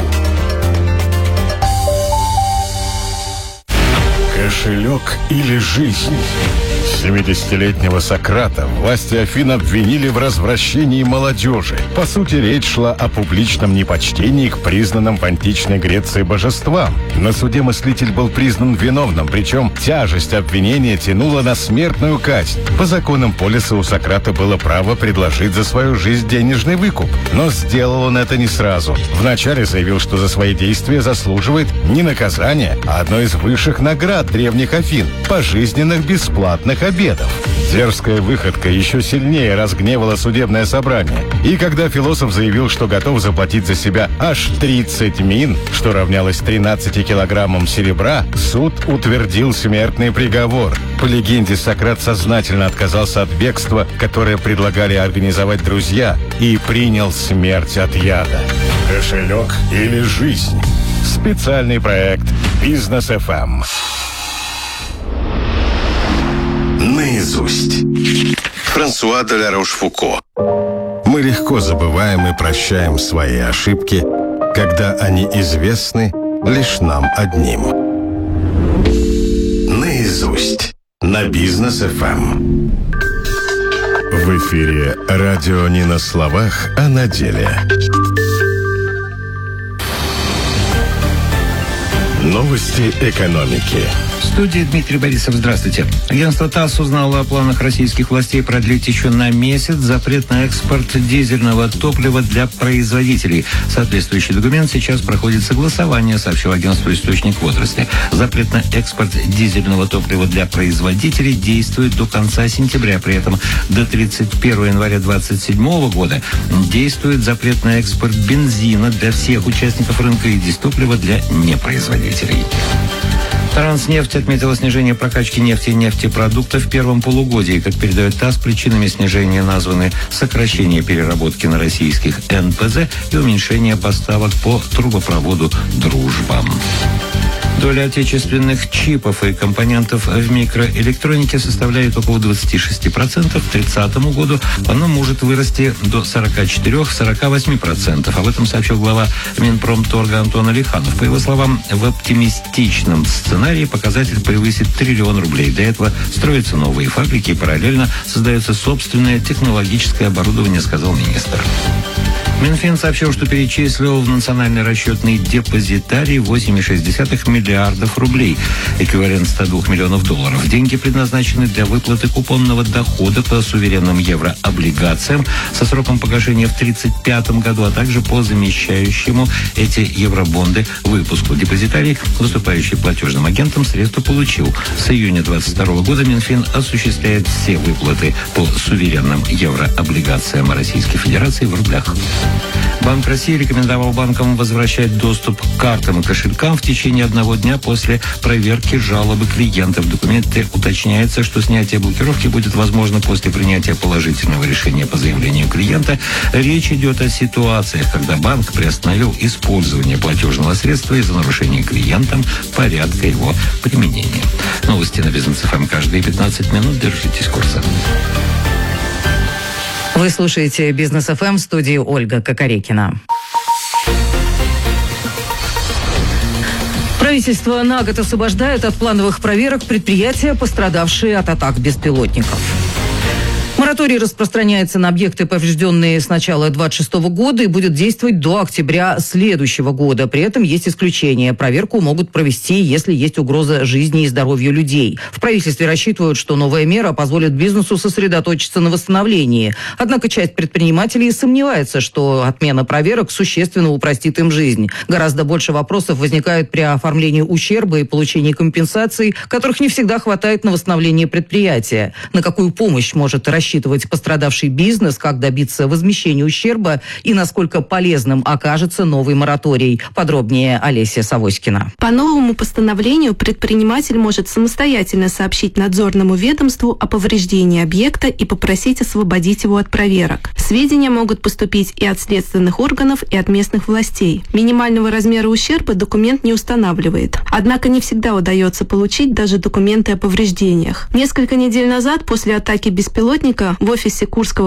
G: Кошелек или жизнь? семидесятилетнего Сократа власти Афин обвинили в развращении молодежи. По сути, речь шла о публичном непочтении к признанным в античной Греции божествам. На суде мыслитель был признан виновным, причем тяжесть обвинения тянула на смертную казнь. По законам Полиса у Сократа было право предложить за свою жизнь денежный выкуп, но сделал он это не сразу. Вначале заявил, что за свои действия заслуживает не наказания, а одной из высших наград древних Афин – пожизненных бесплатных обедов. Дерзкая выходка еще сильнее разгневала судебное собрание. И когда философ заявил, что готов заплатить за себя аж тридцать мин, что равнялось тринадцати килограммам серебра, суд утвердил смертный приговор. По легенде, Сократ сознательно отказался от бегства, которое предлагали организовать друзья, и принял смерть от яда. Кошелек или жизнь? Специальный проект Бизнес эф эм. Наизусть. Франсуа де ла Рошфуко. Мы легко забываем и прощаем свои ошибки, когда они известны лишь нам одним. Наизусть. На Бизнес эф эм. В эфире радио не на словах, а на деле. Новости экономики.
L: В студии Дмитрий Борисов. Здравствуйте. Агентство ТАСС узнало о планах российских властей продлить еще на месяц запрет на экспорт дизельного топлива для производителей. Соответствующий документ сейчас проходит согласование, сообщил агентство «Источник в отрасли». Запрет на экспорт дизельного топлива для производителей действует до конца сентября. При этом до тридцать первого января две тысячи двадцать седьмого года действует запрет на экспорт бензина для всех участников рынка и дистоплива для непроизводителей. Транснефть отметила снижение прокачки нефти и нефтепродуктов в первом полугодии. Как передает ТАСС, причинами снижения названы сокращение переработки на российских эн пэ зэ и уменьшение поставок по трубопроводу «Дружба». Доля отечественных чипов и компонентов в микроэлектронике составляет около двадцать шесть процентов. К тридцатому году она может вырасти до сорок четыре - сорок восемь процентов. Об этом сообщил глава Минпромторга Антон Алиханов. По его словам, в оптимистичном сценарии показатель превысит триллион рублей. Для этого строятся новые фабрики и параллельно создается собственное технологическое оборудование, сказал министр. Минфин сообщил, что перечислил в национальный расчетный депозитарий восемь целых шесть десятых миллиардов рублей, эквивалент ста двух миллионов долларов. Деньги предназначены для выплаты купонного дохода по суверенным еврооблигациям со сроком погашения в тридцать пятом году, а также по замещающему эти евробонды выпуску. Депозитарий, выступающий платежным агентом, средства получил. С июня двадцать второго года Минфин осуществляет все выплаты по суверенным еврооблигациям Российской Федерации в рублях. Банк России рекомендовал банкам возвращать доступ к картам и кошелькам в течение одного дня после проверки жалобы клиентов. В документе уточняется, что снятие блокировки будет возможно после принятия положительного решения по заявлению клиента. Речь идет о ситуациях, когда банк приостановил использование платежного средства из-за нарушения клиентом порядка его применения. Новости на Бизнес эф эм каждые пятнадцать минут. Держитесь курса.
F: Вы слушаете Бизнес эф эм, в студии Ольга Кокорекина. Правительство на год освобождает от плановых проверок предприятия, пострадавшие от атак беспилотников. Мораторий распространяется на объекты, поврежденные с начала двадцать шестого года, и будет действовать до октября следующего года. При этом есть исключения. Проверку могут провести, если есть угроза жизни и здоровью людей. В правительстве рассчитывают, что новая мера позволит бизнесу сосредоточиться на восстановлении. Однако часть предпринимателей сомневается, что отмена проверок существенно упростит им жизнь. Гораздо больше вопросов возникает при оформлении ущерба и получении компенсаций, которых не всегда хватает на восстановление предприятия. На какую помощь может рассчитывать рассчитывать пострадавший бизнес, как добиться возмещения ущерба и насколько полезным окажется новый мораторий. Подробнее Олеся Савоськина.
B: По новому постановлению предприниматель может самостоятельно сообщить надзорному ведомству о повреждении объекта и попросить освободить его от проверок. Сведения могут поступить и от следственных органов, и от местных властей. Минимального размера ущерба документ не устанавливает. Однако не всегда удается получить даже документы о повреждениях. Несколько недель назад, после атаки беспилотника, в офисе Курского